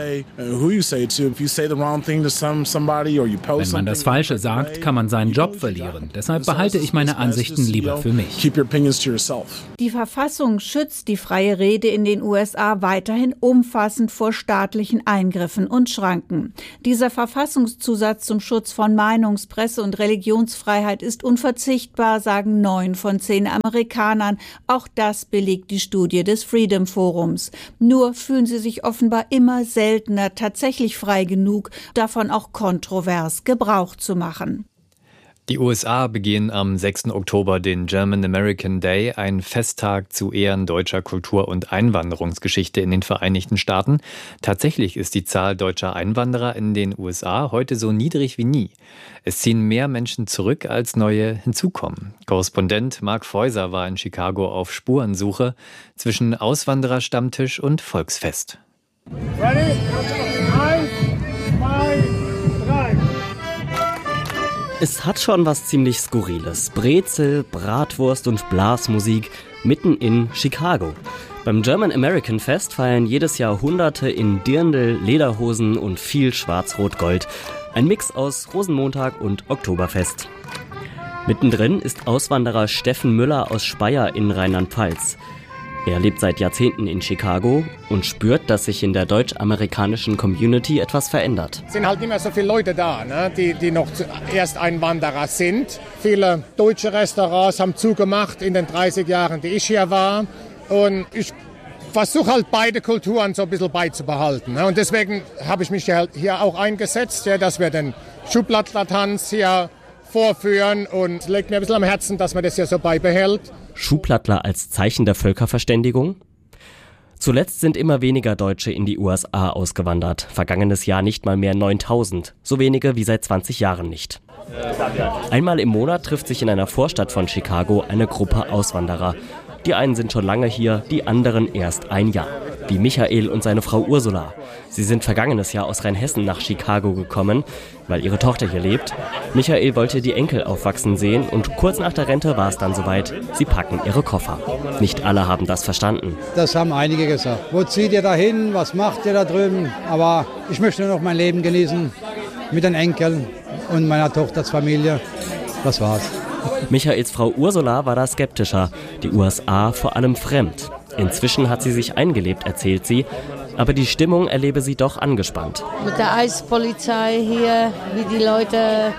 Wenn man das Falsche sagt, kann man seinen Job verlieren. Deshalb behalte ich meine Ansichten lieber für mich. Die Verfassung schützt die freie Rede in den USA weiterhin umfassend vor staatlichen Eingriffen und Schranken. Dieser Verfassungszusatz zum Schutz von Meinungs-, Presse- und Religionsfreiheit ist unverzichtbar, sagen 9 von 10 Amerikanern. Auch das belegt die Studie des Freedom Forums. Nur fühlen sie sich offenbar immer seltener tatsächlich frei genug, davon auch kontrovers Gebrauch zu machen. Die USA begehen am 6. Oktober den German American Day, ein Festtag zu Ehren deutscher Kultur- und Einwanderungsgeschichte in den Vereinigten Staaten. Tatsächlich ist die Zahl deutscher Einwanderer in den USA heute so niedrig wie nie. Es ziehen mehr Menschen zurück, als neue hinzukommen. Korrespondent Mark Feuser war in Chicago auf Spurensuche zwischen Auswandererstammtisch und Volksfest. Ready? 1, 2, 3. Es hat schon was ziemlich Skurriles. Brezel, Bratwurst und Blasmusik mitten in Chicago. Beim German American Fest feiern jedes Jahr Hunderte in Dirndl, Lederhosen und viel Schwarz-Rot-Gold. Ein Mix aus Rosenmontag und Oktoberfest. Mittendrin ist Auswanderer Steffen Müller aus Speyer in Rheinland-Pfalz. Er lebt seit Jahrzehnten in Chicago und spürt, dass sich in der deutsch-amerikanischen Community etwas verändert. Es sind halt nicht mehr so viele Leute da, ne, die noch Ersteinwanderer sind. Viele deutsche Restaurants haben zugemacht in den 30 Jahren, die ich hier war. Und ich versuche halt beide Kulturen so ein bisschen beizubehalten. Ne. Und deswegen habe ich mich hier auch eingesetzt, ja, dass wir den Schublattler-Tanz hier vorführen, und legt mir ein bisschen am Herzen, dass man das hier so beibehält. Schublattler als Zeichen der Völkerverständigung? Zuletzt sind immer weniger Deutsche in die USA ausgewandert. Vergangenes Jahr nicht mal mehr 9.000. So wenige wie seit 20 Jahren nicht. Einmal im Monat trifft sich in einer Vorstadt von Chicago eine Gruppe Auswanderer. Die einen sind schon lange hier, die anderen erst ein Jahr. Wie Michael und seine Frau Ursula. Sie sind vergangenes Jahr aus Rheinhessen nach Chicago gekommen, weil ihre Tochter hier lebt. Michael wollte die Enkel aufwachsen sehen und kurz nach der Rente war es dann soweit. Sie packen ihre Koffer. Nicht alle haben das verstanden. Das haben einige gesagt. Wo zieht ihr da hin? Was macht ihr da drüben? Aber ich möchte nur noch mein Leben genießen mit den Enkeln und meiner Tochters Familie. Das war's. Michaels Frau Ursula war da skeptischer. Die USA vor allem fremd. Inzwischen hat sie sich eingelebt, erzählt sie. Aber die Stimmung erlebe sie doch angespannt. Mit der Eispolizei hier, wie die Leute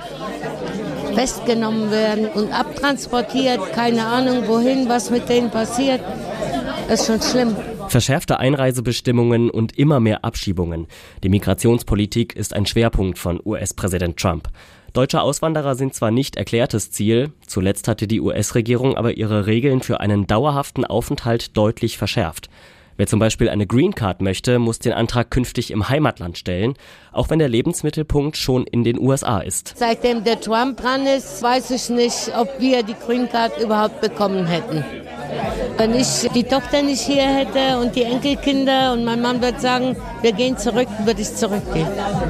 festgenommen werden und abtransportiert. Keine Ahnung wohin, was mit denen passiert. Das ist schon schlimm. Verschärfte Einreisebestimmungen und immer mehr Abschiebungen. Die Migrationspolitik ist ein Schwerpunkt von US-Präsident Trump. Deutsche Auswanderer sind zwar nicht erklärtes Ziel, zuletzt hatte die US-Regierung aber ihre Regeln für einen dauerhaften Aufenthalt deutlich verschärft. Wer zum Beispiel eine Green Card möchte, muss den Antrag künftig im Heimatland stellen, auch wenn der Lebensmittelpunkt schon in den USA ist. Seitdem der Trump dran ist, weiß ich nicht, ob wir die Green Card überhaupt bekommen hätten. Wenn ich die Tochter nicht hier hätte und die Enkelkinder und mein Mann würde sagen, wir gehen zurück, würde ich zurückgehen.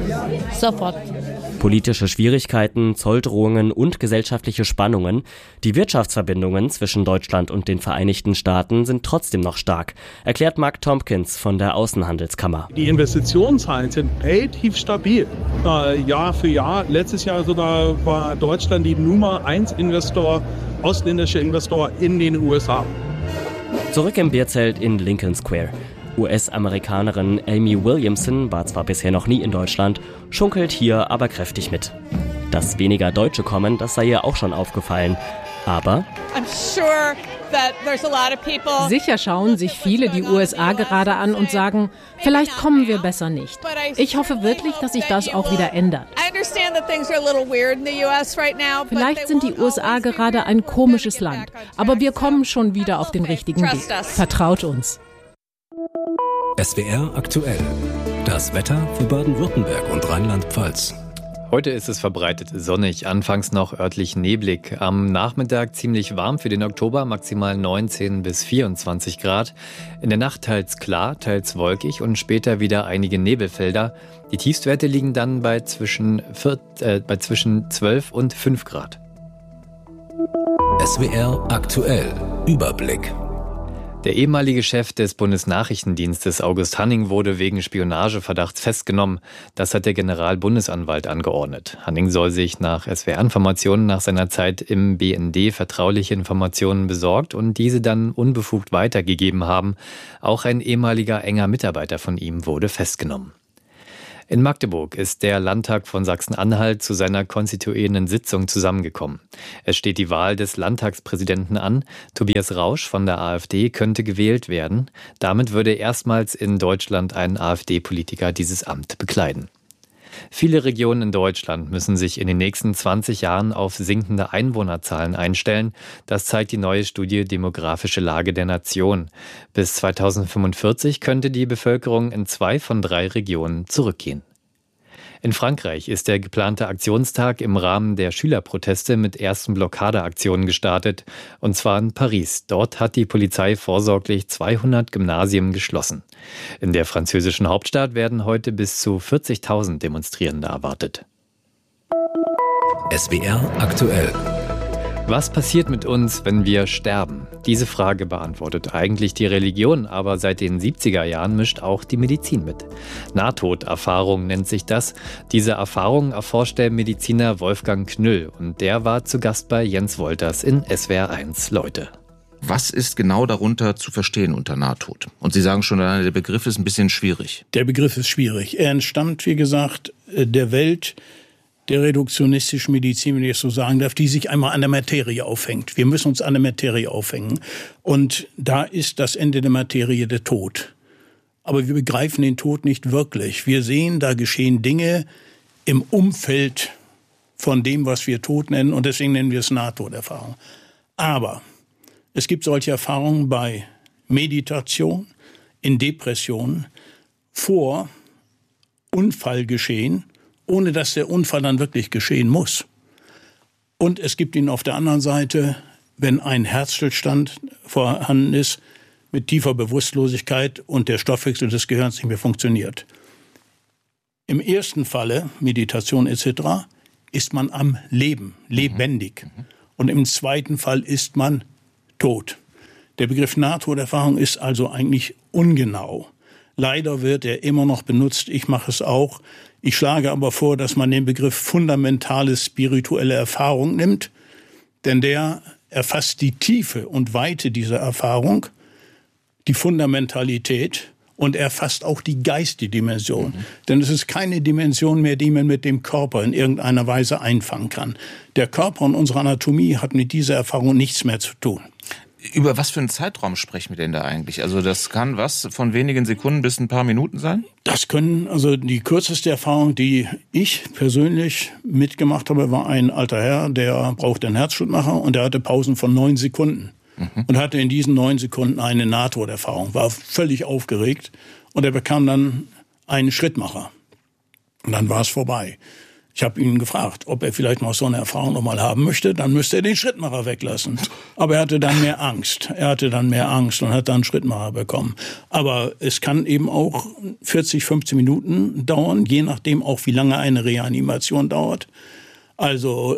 Sofort. Politische Schwierigkeiten, Zolldrohungen und gesellschaftliche Spannungen. Die Wirtschaftsverbindungen zwischen Deutschland und den Vereinigten Staaten sind trotzdem noch stark, erklärt Mark Tompkins von der Außenhandelskammer. Die Investitionszahlen sind relativ stabil. Jahr für Jahr. Letztes Jahr sogar war Deutschland die Nummer 1 Investor, ausländischer Investor in den USA. Zurück im Bierzelt in Lincoln Square. US-Amerikanerin Amy Williamson war zwar bisher noch nie in Deutschland, schunkelt hier aber kräftig mit. Dass weniger Deutsche kommen, das sei ihr auch schon aufgefallen. Aber Sicher schauen sich viele die USA gerade an und sagen, vielleicht kommen wir besser nicht. Ich hoffe wirklich, dass sich das auch wieder ändert. Vielleicht sind die USA gerade ein komisches Land, aber wir kommen schon wieder auf den richtigen Weg. Vertraut uns. SWR aktuell. Das Wetter für Baden-Württemberg und Rheinland-Pfalz. Heute ist es verbreitet sonnig, anfangs noch örtlich neblig. Am Nachmittag ziemlich warm für den Oktober, maximal 19 bis 24 Grad. In der Nacht teils klar, teils wolkig und später wieder einige Nebelfelder. Die Tiefstwerte liegen dann bei zwischen 12 und 5 Grad. SWR aktuell. Überblick. Der ehemalige Chef des Bundesnachrichtendienstes August Hanning wurde wegen Spionageverdachts festgenommen. Das hat der Generalbundesanwalt angeordnet. Hanning soll sich nach SWR-Informationen nach seiner Zeit im BND vertrauliche Informationen besorgt und diese dann unbefugt weitergegeben haben. Auch ein ehemaliger enger Mitarbeiter von ihm wurde festgenommen. In Magdeburg ist der Landtag von Sachsen-Anhalt zu seiner konstituierenden Sitzung zusammengekommen. Es steht die Wahl des Landtagspräsidenten an. Tobias Rausch von der AfD könnte gewählt werden. Damit würde erstmals in Deutschland ein AfD-Politiker dieses Amt bekleiden. Viele Regionen in Deutschland müssen sich in den nächsten 20 Jahren auf sinkende Einwohnerzahlen einstellen. Das zeigt die neue Studie Demografische Lage der Nation. Bis 2045 könnte die Bevölkerung in 2 von 3 Regionen zurückgehen. In Frankreich ist der geplante Aktionstag im Rahmen der Schülerproteste mit ersten Blockadeaktionen gestartet, und zwar in Paris. Dort hat die Polizei vorsorglich 200 Gymnasien geschlossen. In der französischen Hauptstadt werden heute bis zu 40.000 Demonstrierende erwartet. SWR aktuell. Was passiert mit uns, wenn wir sterben? Diese Frage beantwortet eigentlich die Religion, aber seit den 70er Jahren mischt auch die Medizin mit. Nahtoderfahrung nennt sich das. Diese Erfahrung erforscht der Mediziner Wolfgang Knüll und der war zu Gast bei Jens Wolters in SWR1 Leute. Was ist genau darunter zu verstehen unter Nahtod? Und Sie sagen schon, der Begriff ist ein bisschen schwierig. Der Begriff ist schwierig. Er entstammt, wie gesagt, der Welt der reduktionistischen Medizin, wenn ich es so sagen darf, die sich einmal an der Materie aufhängt. Wir müssen uns an der Materie aufhängen. Und da ist das Ende der Materie der Tod. Aber wir begreifen den Tod nicht wirklich. Wir sehen, da geschehen Dinge im Umfeld von dem, was wir Tod nennen. Und deswegen nennen wir es Nahtoderfahrung. Aber es gibt solche Erfahrungen bei Meditation, in Depressionen, vor Unfallgeschehen, ohne dass der Unfall dann wirklich geschehen muss. Und es gibt ihn auf der anderen Seite, wenn ein Herzstillstand vorhanden ist, mit tiefer Bewusstlosigkeit und der Stoffwechsel des Gehirns nicht mehr funktioniert. Im ersten Falle, Meditation etc., ist man am Leben, lebendig. Und im zweiten Fall ist man tot. Der Begriff Nahtoderfahrung ist also eigentlich ungenau. Leider wird er immer noch benutzt, ich mache es auch. Ich schlage aber vor, dass man den Begriff fundamentale spirituelle Erfahrung nimmt, denn der erfasst die Tiefe und Weite dieser Erfahrung, die Fundamentalität und erfasst auch die geistige Dimension. Denn es ist keine Dimension mehr, die man mit dem Körper in irgendeiner Weise einfangen kann. Der Körper und unsere Anatomie hat mit dieser Erfahrung nichts mehr zu tun. Über was für einen Zeitraum sprechen wir denn da eigentlich? Also das kann was von wenigen Sekunden bis ein paar Minuten sein? Das können, also die kürzeste Erfahrung, die ich persönlich mitgemacht habe, war ein alter Herr, der brauchte einen Herzschrittmacher und der hatte Pausen von 9 Sekunden. Und hatte in diesen 9 Sekunden eine Nahtoderfahrung, war völlig aufgeregt und er bekam dann einen Schrittmacher. Und dann war es vorbei. Ich habe ihn gefragt, ob er vielleicht noch so eine Erfahrung nochmal haben möchte. Dann müsste er den Schrittmacher weglassen. Aber er hatte dann mehr Angst. Und hat dann einen Schrittmacher bekommen. Aber es kann eben auch 40, 15 Minuten dauern, je nachdem auch, wie lange eine Reanimation dauert. Also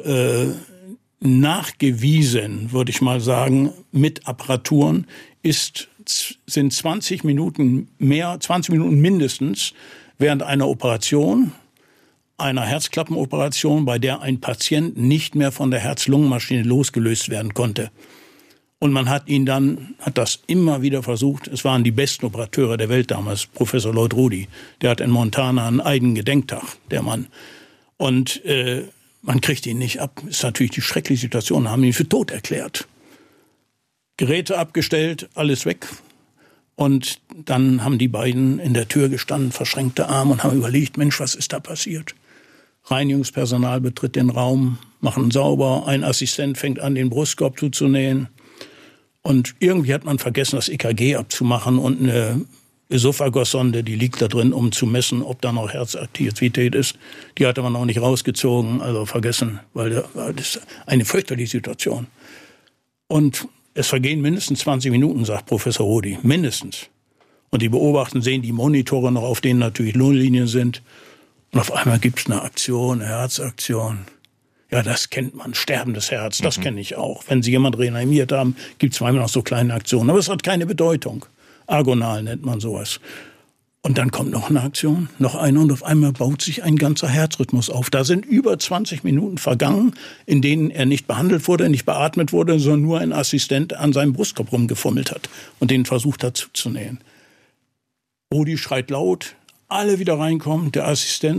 nachgewiesen, würde ich mal sagen, mit Apparaturen sind 20 Minuten mindestens während einer Operation, einer Herzklappenoperation, bei der ein Patient nicht mehr von der Herz-Lungen-Maschine losgelöst werden konnte. Und man hat das immer wieder versucht. Es waren die besten Operateure der Welt damals, Professor Lloyd Rudy. Der hat in Montana einen eigenen Gedenktag, der Mann. Und man kriegt ihn nicht ab. Ist natürlich die schreckliche Situation, haben ihn für tot erklärt. Geräte abgestellt, alles weg. Und dann haben die beiden in der Tür gestanden, verschränkte Arme und haben überlegt, Mensch, was ist da passiert? Reinigungspersonal betritt den Raum, machen sauber, ein Assistent fängt an, den Brustkorb zuzunähen. Und irgendwie hat man vergessen, das EKG abzumachen und eine Esophagussonde, die liegt da drin, um zu messen, ob da noch Herzaktivität ist. Die hatte man noch nicht rausgezogen, also vergessen, weil das ist eine fürchterliche Situation. Und es vergehen mindestens 20 Minuten, sagt Professor Rudi, mindestens. Und die beobachten, sehen die Monitore noch, auf denen natürlich Lohnlinien sind. Und auf einmal gibt es eine Aktion, eine Herzaktion. Ja, das kennt man, sterbendes Herz, das kenne ich auch. Wenn Sie jemanden reanimiert haben, gibt es manchmal noch so kleine Aktionen. Aber es hat keine Bedeutung. Agonal nennt man sowas. Und dann kommt noch eine Aktion, noch eine und auf einmal baut sich ein ganzer Herzrhythmus auf. Da sind über 20 Minuten vergangen, in denen er nicht behandelt wurde, nicht beatmet wurde, sondern nur ein Assistent an seinem Brustkorb rumgefummelt hat und den versucht hat zuzunähen. Rudi schreit laut, alle wieder reinkommen, der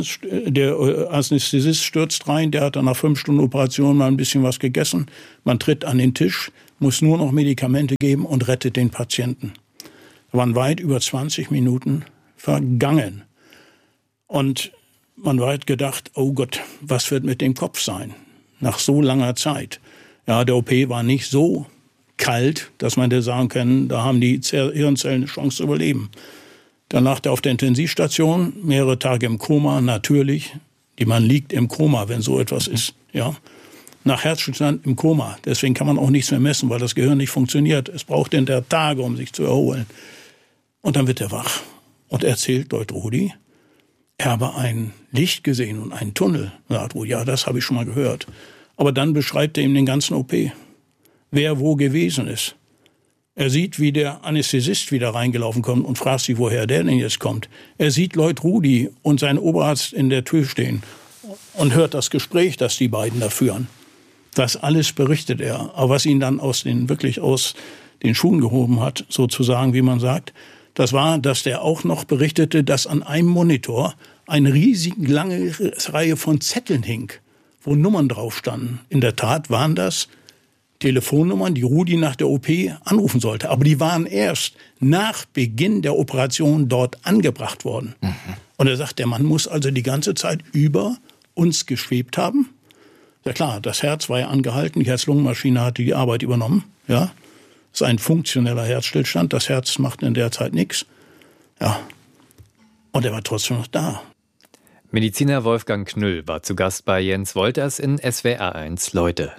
Anästhesist stürzt rein, der hat dann nach 5 Stunden Operation mal ein bisschen was gegessen. Man tritt an den Tisch, muss nur noch Medikamente geben und rettet den Patienten. Da waren weit über 20 Minuten vergangen. Und man hat gedacht, oh Gott, was wird mit dem Kopf sein? Nach so langer Zeit. Ja, der OP war nicht so kalt, dass man da sagen kann, da haben die Hirnzellen eine Chance zu überleben. Dann lag er auf der Intensivstation, mehrere Tage im Koma, natürlich. Man liegt im Koma, wenn so etwas ist. Ja. Nach Herzstillstand im Koma. Deswegen kann man auch nichts mehr messen, weil das Gehirn nicht funktioniert. Es braucht hinterher Tage, um sich zu erholen. Und dann wird er wach und erzählt dort Rudi, er habe ein Licht gesehen und einen Tunnel. Sagt Rudi, ja, das habe ich schon mal gehört. Aber dann beschreibt er ihm den ganzen OP, wer wo gewesen ist. Er sieht, wie der Anästhesist wieder reingelaufen kommt und fragt sich, woher der denn jetzt kommt. Er sieht Lloyd Rudi und seinen Oberarzt in der Tür stehen und hört das Gespräch, das die beiden da führen. Das alles berichtet er. Aber was ihn dann aus den Schuhen gehoben hat, sozusagen, wie man sagt, das war, dass der auch noch berichtete, dass an einem Monitor eine riesige lange Reihe von Zetteln hing, wo Nummern drauf standen. In der Tat waren das Telefonnummern, die Rudi nach der OP anrufen sollte. Aber die waren erst nach Beginn der Operation dort angebracht worden. Und er sagt, der Mann muss also die ganze Zeit über uns geschwebt haben. Ja klar, das Herz war ja angehalten, die Herz-Lungen-Maschine hatte die Arbeit übernommen. Ja, das ist ein funktioneller Herzstillstand, das Herz macht in der Zeit nichts. Ja, und er war trotzdem noch da. Mediziner Wolfgang Knüll war zu Gast bei Jens Wolters in SWR1 Leute.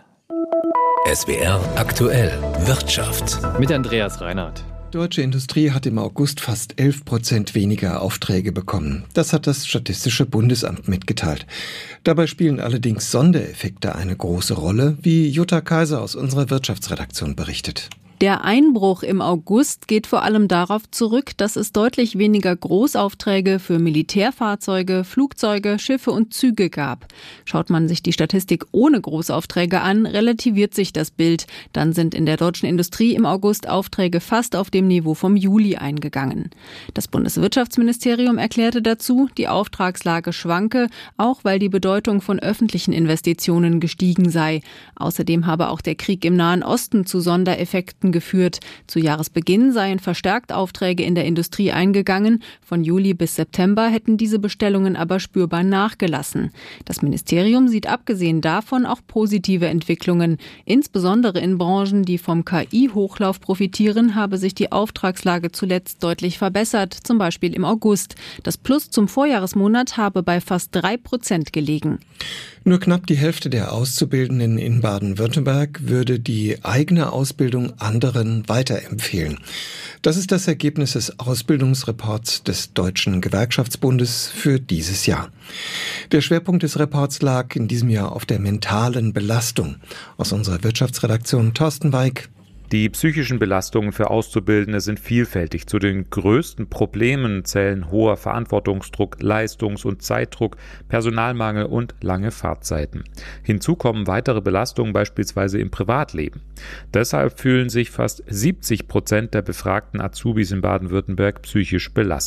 SWR aktuell Wirtschaft. Mit Andreas Reinhardt. Deutsche Industrie hat im August fast 11% weniger Aufträge bekommen. Das hat das Statistische Bundesamt mitgeteilt. Dabei spielen allerdings Sondereffekte eine große Rolle, wie Jutta Kaiser aus unserer Wirtschaftsredaktion berichtet. Der Einbruch im August geht vor allem darauf zurück, dass es deutlich weniger Großaufträge für Militärfahrzeuge, Flugzeuge, Schiffe und Züge gab. Schaut man sich die Statistik ohne Großaufträge an, relativiert sich das Bild. Dann sind in der deutschen Industrie im August Aufträge fast auf dem Niveau vom Juli eingegangen. Das Bundeswirtschaftsministerium erklärte dazu, die Auftragslage schwanke, auch weil die Bedeutung von öffentlichen Investitionen gestiegen sei. Außerdem habe auch der Krieg im Nahen Osten zu Sondereffekten geführt. Zu Jahresbeginn seien verstärkt Aufträge in der Industrie eingegangen. Von Juli bis September hätten diese Bestellungen aber spürbar nachgelassen. Das Ministerium sieht abgesehen davon auch positive Entwicklungen. Insbesondere in Branchen, die vom KI-Hochlauf profitieren, habe sich die Auftragslage zuletzt deutlich verbessert, zum Beispiel im August. Das Plus zum Vorjahresmonat habe bei fast 3% gelegen. Nur knapp die Hälfte der Auszubildenden in Baden-Württemberg würde die eigene Ausbildung anderen weiterempfehlen. Das ist das Ergebnis des Ausbildungsreports des Deutschen Gewerkschaftsbundes für dieses Jahr. Der Schwerpunkt des Reports lag in diesem Jahr auf der mentalen Belastung. Aus unserer Wirtschaftsredaktion Thorsten Weig. Die psychischen Belastungen für Auszubildende sind vielfältig. Zu den größten Problemen zählen hoher Verantwortungsdruck, Leistungs- und Zeitdruck, Personalmangel und lange Fahrtzeiten. Hinzu kommen weitere Belastungen beispielsweise im Privatleben. Deshalb fühlen sich fast 70% der befragten Azubis in Baden-Württemberg psychisch belastet.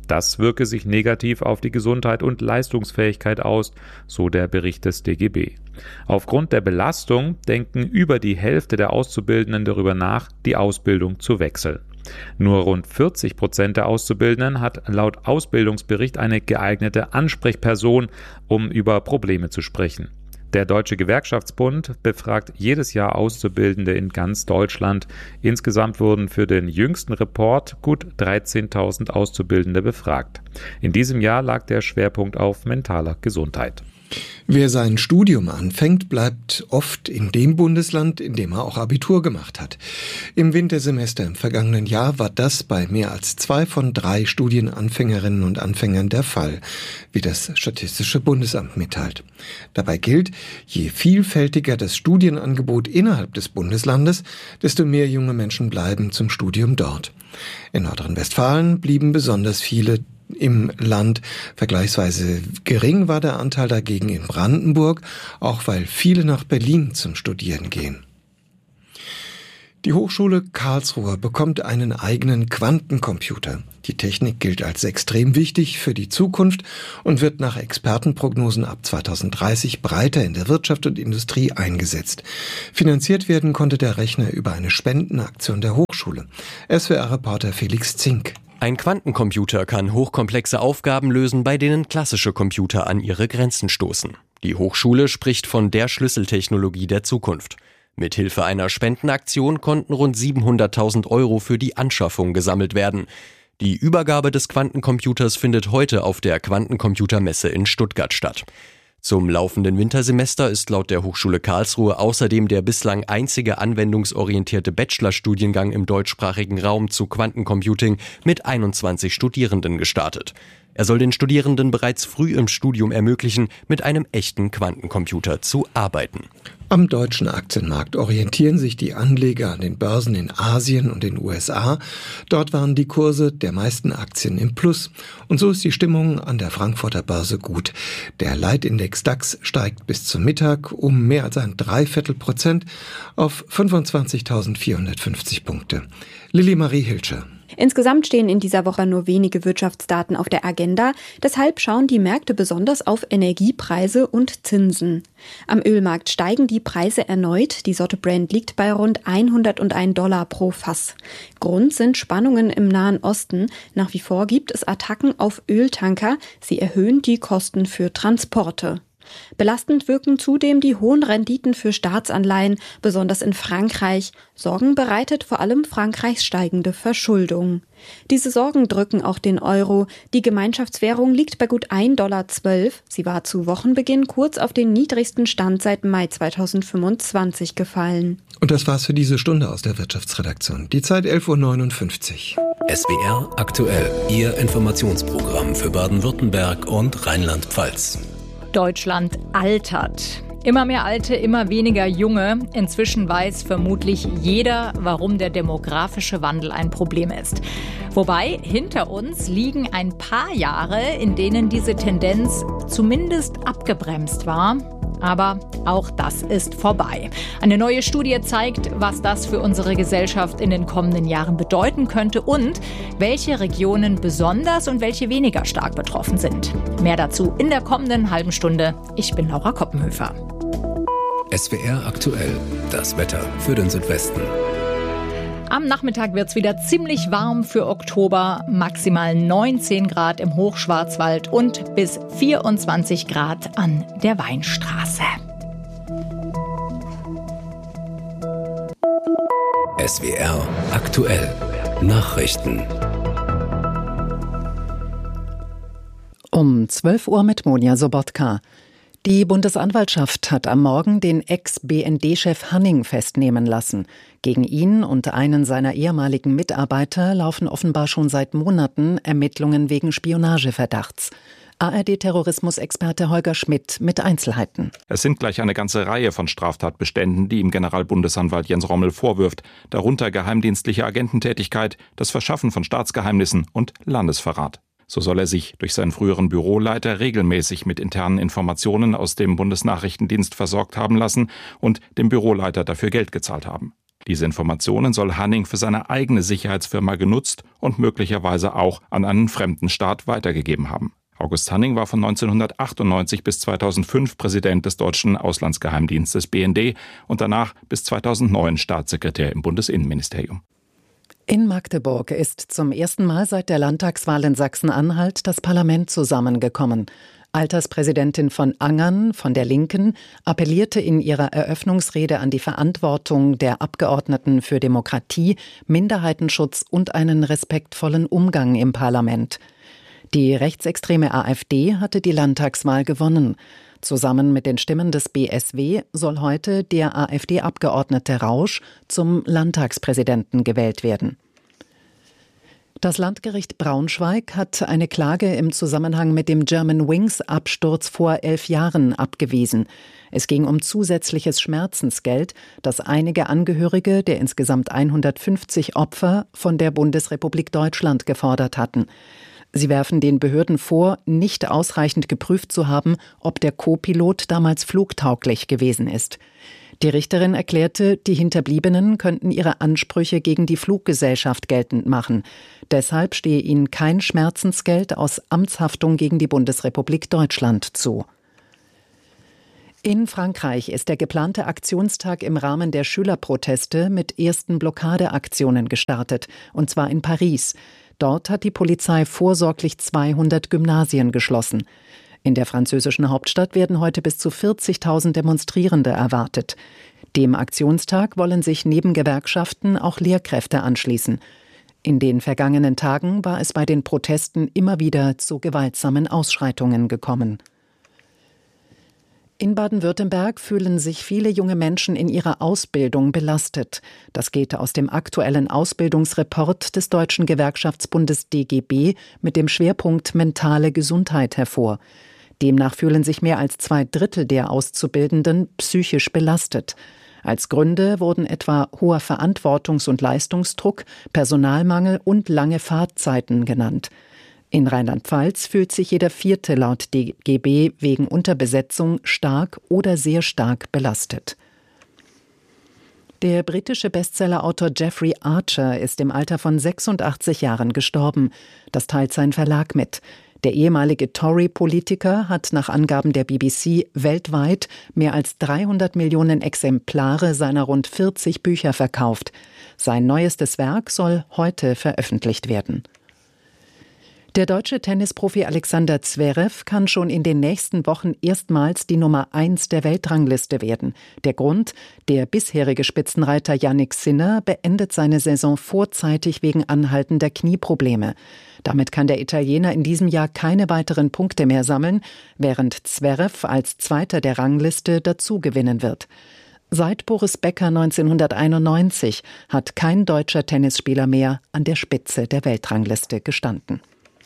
Das wirke sich negativ auf die Gesundheit und Leistungsfähigkeit aus, so der Bericht des DGB. Aufgrund der Belastung denken über die Hälfte der Auszubildenden darüber nach, die Ausbildung zu wechseln. Nur rund 40% der Auszubildenden hat laut Ausbildungsbericht eine geeignete Ansprechperson, um über Probleme zu sprechen. Der Deutsche Gewerkschaftsbund befragt jedes Jahr Auszubildende in ganz Deutschland. Insgesamt wurden für den jüngsten Report gut 13.000 Auszubildende befragt. In diesem Jahr lag der Schwerpunkt auf mentaler Gesundheit. Wer sein Studium anfängt, bleibt oft in dem Bundesland, in dem er auch Abitur gemacht hat. Im Wintersemester im vergangenen Jahr war das bei mehr als 2 von 3 Studienanfängerinnen und Anfängern der Fall, wie das Statistische Bundesamt mitteilt. Dabei gilt, je vielfältiger das Studienangebot innerhalb des Bundeslandes, desto mehr junge Menschen bleiben zum Studium dort. In Nordrhein-Westfalen blieben besonders viele im Land. Vergleichsweise gering war der Anteil dagegen in Brandenburg, auch weil viele nach Berlin zum Studieren gehen. Die Hochschule Karlsruhe bekommt einen eigenen Quantencomputer. Die Technik gilt als extrem wichtig für die Zukunft und wird nach Expertenprognosen ab 2030 breiter in der Wirtschaft und Industrie eingesetzt. Finanziert werden konnte der Rechner über eine Spendenaktion der Hochschule. SWR-Reporter Felix Zink. Ein Quantencomputer kann hochkomplexe Aufgaben lösen, bei denen klassische Computer an ihre Grenzen stoßen. Die Hochschule spricht von der Schlüsseltechnologie der Zukunft. Mithilfe einer Spendenaktion konnten rund 700.000 Euro für die Anschaffung gesammelt werden. Die Übergabe des Quantencomputers findet heute auf der Quantencomputermesse in Stuttgart statt. Zum laufenden Wintersemester ist laut der Hochschule Karlsruhe außerdem der bislang einzige anwendungsorientierte Bachelorstudiengang im deutschsprachigen Raum zu Quantencomputing mit 21 Studierenden gestartet. Er soll den Studierenden bereits früh im Studium ermöglichen, mit einem echten Quantencomputer zu arbeiten. Am deutschen Aktienmarkt orientieren sich die Anleger an den Börsen in Asien und den USA. Dort waren die Kurse der meisten Aktien im Plus. Und so ist die Stimmung an der Frankfurter Börse gut. Der Leitindex DAX steigt bis zum Mittag um mehr als 0,75% auf 25.450 Punkte. Lilly Marie Hilscher. Insgesamt stehen in dieser Woche nur wenige Wirtschaftsdaten auf der Agenda. Deshalb schauen die Märkte besonders auf Energiepreise und Zinsen. Am Ölmarkt steigen die Preise erneut. Die Sorte Brent liegt bei rund $101 pro Fass. Grund sind Spannungen im Nahen Osten. Nach wie vor gibt es Attacken auf Öltanker. Sie erhöhen die Kosten für Transporte. Belastend wirken zudem die hohen Renditen für Staatsanleihen, besonders in Frankreich. Sorgen bereitet vor allem Frankreichs steigende Verschuldung. Diese Sorgen drücken auch den Euro. Die Gemeinschaftswährung liegt bei gut $1,12. Sie war zu Wochenbeginn kurz auf den niedrigsten Stand seit Mai 2025 gefallen. Und das war's für diese Stunde aus der Wirtschaftsredaktion. Die Zeit 11.59 Uhr. SWR aktuell, Ihr Informationsprogramm für Baden-Württemberg und Rheinland-Pfalz. Deutschland altert. Immer mehr Alte, immer weniger Junge. Inzwischen weiß vermutlich jeder, warum der demografische Wandel ein Problem ist. Wobei hinter uns liegen ein paar Jahre, in denen diese Tendenz zumindest abgebremst war. Aber auch das ist vorbei. Eine neue Studie zeigt, was das für unsere Gesellschaft in den kommenden Jahren bedeuten könnte und welche Regionen besonders und welche weniger stark betroffen sind. Mehr dazu in der kommenden halben Stunde. Ich bin Laura Koppenhöfer. SWR aktuell, das Wetter für den Südwesten. Am Nachmittag wird es wieder ziemlich warm für Oktober, maximal 19 Grad im Hochschwarzwald und bis 24 Grad an der Weinstraße. SWR aktuell, Nachrichten. Um 12 Uhr mit Monja Sobotka. Die Bundesanwaltschaft hat am Morgen den Ex-BND-Chef Hanning festnehmen lassen. Gegen ihn und einen seiner ehemaligen Mitarbeiter laufen offenbar schon seit Monaten Ermittlungen wegen Spionageverdachts. ARD-Terrorismusexperte Holger Schmidt mit Einzelheiten. Es sind gleich eine ganze Reihe von Straftatbeständen, die ihm Generalbundesanwalt Jens Rommel vorwirft, darunter geheimdienstliche Agententätigkeit, das Verschaffen von Staatsgeheimnissen und Landesverrat. So soll er sich durch seinen früheren Büroleiter regelmäßig mit internen Informationen aus dem Bundesnachrichtendienst versorgt haben lassen und dem Büroleiter dafür Geld gezahlt haben. Diese Informationen soll Hanning für seine eigene Sicherheitsfirma genutzt und möglicherweise auch an einen fremden Staat weitergegeben haben. August Hanning war von 1998 bis 2005 Präsident des deutschen Auslandsgeheimdienstes BND und danach bis 2009 Staatssekretär im Bundesinnenministerium. In Magdeburg ist zum ersten Mal seit der Landtagswahl in Sachsen-Anhalt das Parlament zusammengekommen. Alterspräsidentin von Angern von der Linken appellierte in ihrer Eröffnungsrede an die Verantwortung der Abgeordneten für Demokratie, Minderheitenschutz und einen respektvollen Umgang im Parlament. Die rechtsextreme AfD hatte die Landtagswahl gewonnen. Zusammen mit den Stimmen des BSW soll heute der AfD-Abgeordnete Rausch zum Landtagspräsidenten gewählt werden. Das Landgericht Braunschweig hat eine Klage im Zusammenhang mit dem Germanwings-Absturz vor 11 Jahren abgewiesen. Es ging um zusätzliches Schmerzensgeld, das einige Angehörige der insgesamt 150 Opfer von der Bundesrepublik Deutschland gefordert hatten. Sie werfen den Behörden vor, nicht ausreichend geprüft zu haben, ob der Co-Pilot damals flugtauglich gewesen ist. Die Richterin erklärte, die Hinterbliebenen könnten ihre Ansprüche gegen die Fluggesellschaft geltend machen. Deshalb stehe ihnen kein Schmerzensgeld aus Amtshaftung gegen die Bundesrepublik Deutschland zu. In Frankreich ist der geplante Aktionstag im Rahmen der Schülerproteste mit ersten Blockadeaktionen gestartet, und zwar in Paris. Dort hat die Polizei vorsorglich 200 Gymnasien geschlossen. In der französischen Hauptstadt werden heute bis zu 40.000 Demonstrierende erwartet. Dem Aktionstag wollen sich neben Gewerkschaften auch Lehrkräfte anschließen. In den vergangenen Tagen war es bei den Protesten immer wieder zu gewaltsamen Ausschreitungen gekommen. In Baden-Württemberg fühlen sich viele junge Menschen in ihrer Ausbildung belastet. Das geht aus dem aktuellen Ausbildungsreport des Deutschen Gewerkschaftsbundes DGB mit dem Schwerpunkt mentale Gesundheit hervor. Demnach fühlen sich mehr als 2/3 der Auszubildenden psychisch belastet. Als Gründe wurden etwa hoher Verantwortungs- und Leistungsdruck, Personalmangel und lange Fahrtzeiten genannt. In Rheinland-Pfalz fühlt sich jeder 4. laut DGB wegen Unterbesetzung stark oder sehr stark belastet. Der britische Bestsellerautor Jeffrey Archer ist im Alter von 86 Jahren gestorben. Das teilt sein Verlag mit. Der ehemalige Tory-Politiker hat nach Angaben der BBC weltweit mehr als 300 Millionen Exemplare seiner rund 40 Bücher verkauft. Sein neuestes Werk soll heute veröffentlicht werden. Der deutsche Tennisprofi Alexander Zverev kann schon in den nächsten Wochen erstmals die Nummer 1 der Weltrangliste werden. Der Grund: der bisherige Spitzenreiter Jannik Sinner beendet seine Saison vorzeitig wegen anhaltender Knieprobleme. Damit kann der Italiener in diesem Jahr keine weiteren Punkte mehr sammeln, während Zverev als Zweiter der Rangliste dazugewinnen wird. Seit Boris Becker 1991 hat kein deutscher Tennisspieler mehr an der Spitze der Weltrangliste gestanden.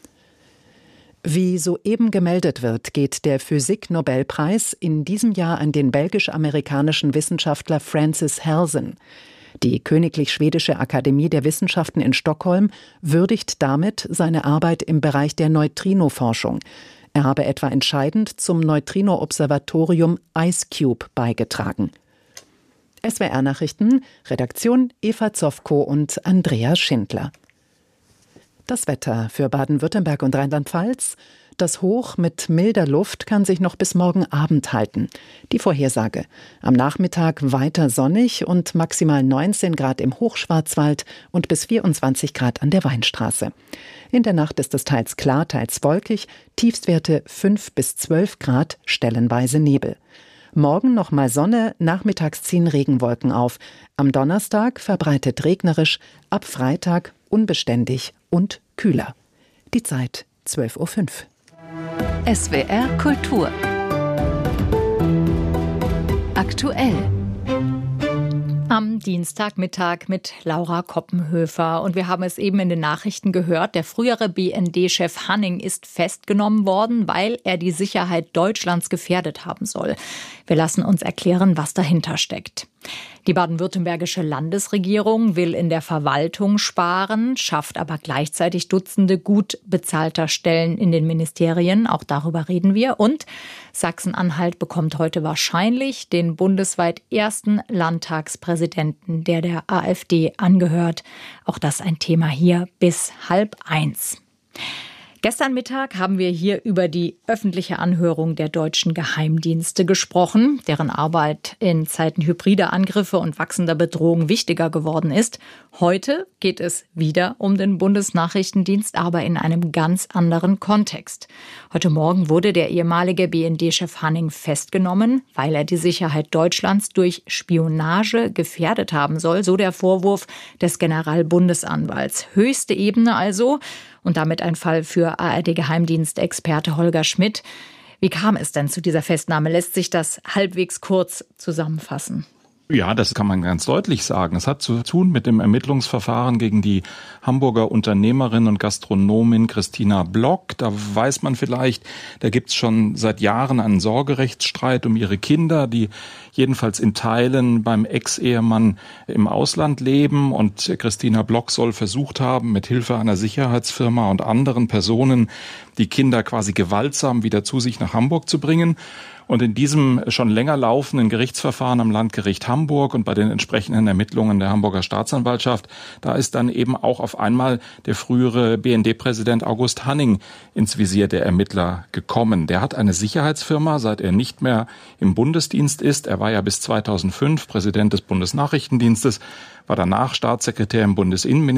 Wie soeben gemeldet wird, geht der Physik-Nobelpreis in diesem Jahr an den belgisch-amerikanischen Wissenschaftler Francis Halsen. Die Königlich Schwedische Akademie der Wissenschaften in Stockholm würdigt damit seine Arbeit im Bereich der Neutrino-Forschung. Er habe etwa entscheidend zum Neutrino-Observatorium IceCube beigetragen. SWR-Nachrichten, Redaktion Eva Zofko und Andreas Schindler. Das Wetter für Baden-Württemberg und Rheinland-Pfalz. Das Hoch mit milder Luft kann sich noch bis morgen Abend halten. Die Vorhersage: am Nachmittag weiter sonnig und maximal 19 Grad im Hochschwarzwald und bis 24 Grad an der Weinstraße. In der Nacht ist es teils klar, teils wolkig, Tiefstwerte 5 bis 12 Grad, stellenweise Nebel. Morgen nochmal Sonne, nachmittags ziehen Regenwolken auf. Am Donnerstag verbreitet regnerisch, ab Freitag unbeständig und kühler. Die Zeit 12:05 Uhr. SWR Kultur. Aktuell. Am Dienstagmittag mit Laura Koppenhöfer. Und wir haben es eben in den Nachrichten gehört, der frühere BND-Chef Hanning ist festgenommen worden, weil er die Sicherheit Deutschlands gefährdet haben soll. Wir lassen uns erklären, was dahinter steckt. Die baden-württembergische Landesregierung will in der Verwaltung sparen, schafft aber gleichzeitig Dutzende gut bezahlter Stellen in den Ministerien. Auch darüber reden wir. Und Sachsen-Anhalt bekommt heute wahrscheinlich den bundesweit ersten Landtagspräsidenten, der AfD angehört. Auch das ein Thema hier bis 12:30. Gestern Mittag haben wir hier über die öffentliche Anhörung der deutschen Geheimdienste gesprochen, deren Arbeit in Zeiten hybrider Angriffe und wachsender Bedrohung wichtiger geworden ist. Heute geht es wieder um den Bundesnachrichtendienst, aber in einem ganz anderen Kontext. Heute Morgen wurde der ehemalige BND-Chef Hanning festgenommen, weil er die Sicherheit Deutschlands durch Spionage gefährdet haben soll, so der Vorwurf des Generalbundesanwalts. Höchste Ebene also. Und damit ein Fall für ARD-Geheimdienstexperte Holger Schmidt. Wie kam es denn zu dieser Festnahme? Lässt sich das halbwegs kurz zusammenfassen? Ja, das kann man ganz deutlich sagen. Es hat zu tun mit dem Ermittlungsverfahren gegen die Hamburger Unternehmerin und Gastronomin Christina Block. Da weiß man vielleicht, da gibt's schon seit Jahren einen Sorgerechtsstreit um ihre Kinder, die jedenfalls in Teilen beim Ex-Ehemann im Ausland leben. Und Christina Block soll versucht haben, mit Hilfe einer Sicherheitsfirma und anderen Personen die Kinder quasi gewaltsam wieder zu sich nach Hamburg zu bringen. Und in diesem schon länger laufenden Gerichtsverfahren am Landgericht Hamburg und bei den entsprechenden Ermittlungen der Hamburger Staatsanwaltschaft, da ist dann eben auch auf einmal der frühere BND-Präsident August Hanning ins Visier der Ermittler gekommen. Der hat eine Sicherheitsfirma, seit er nicht mehr im Bundesdienst ist. Er war ja bis 2005 Präsident des Bundesnachrichtendienstes, war danach Staatssekretär im Bundesinnenministerium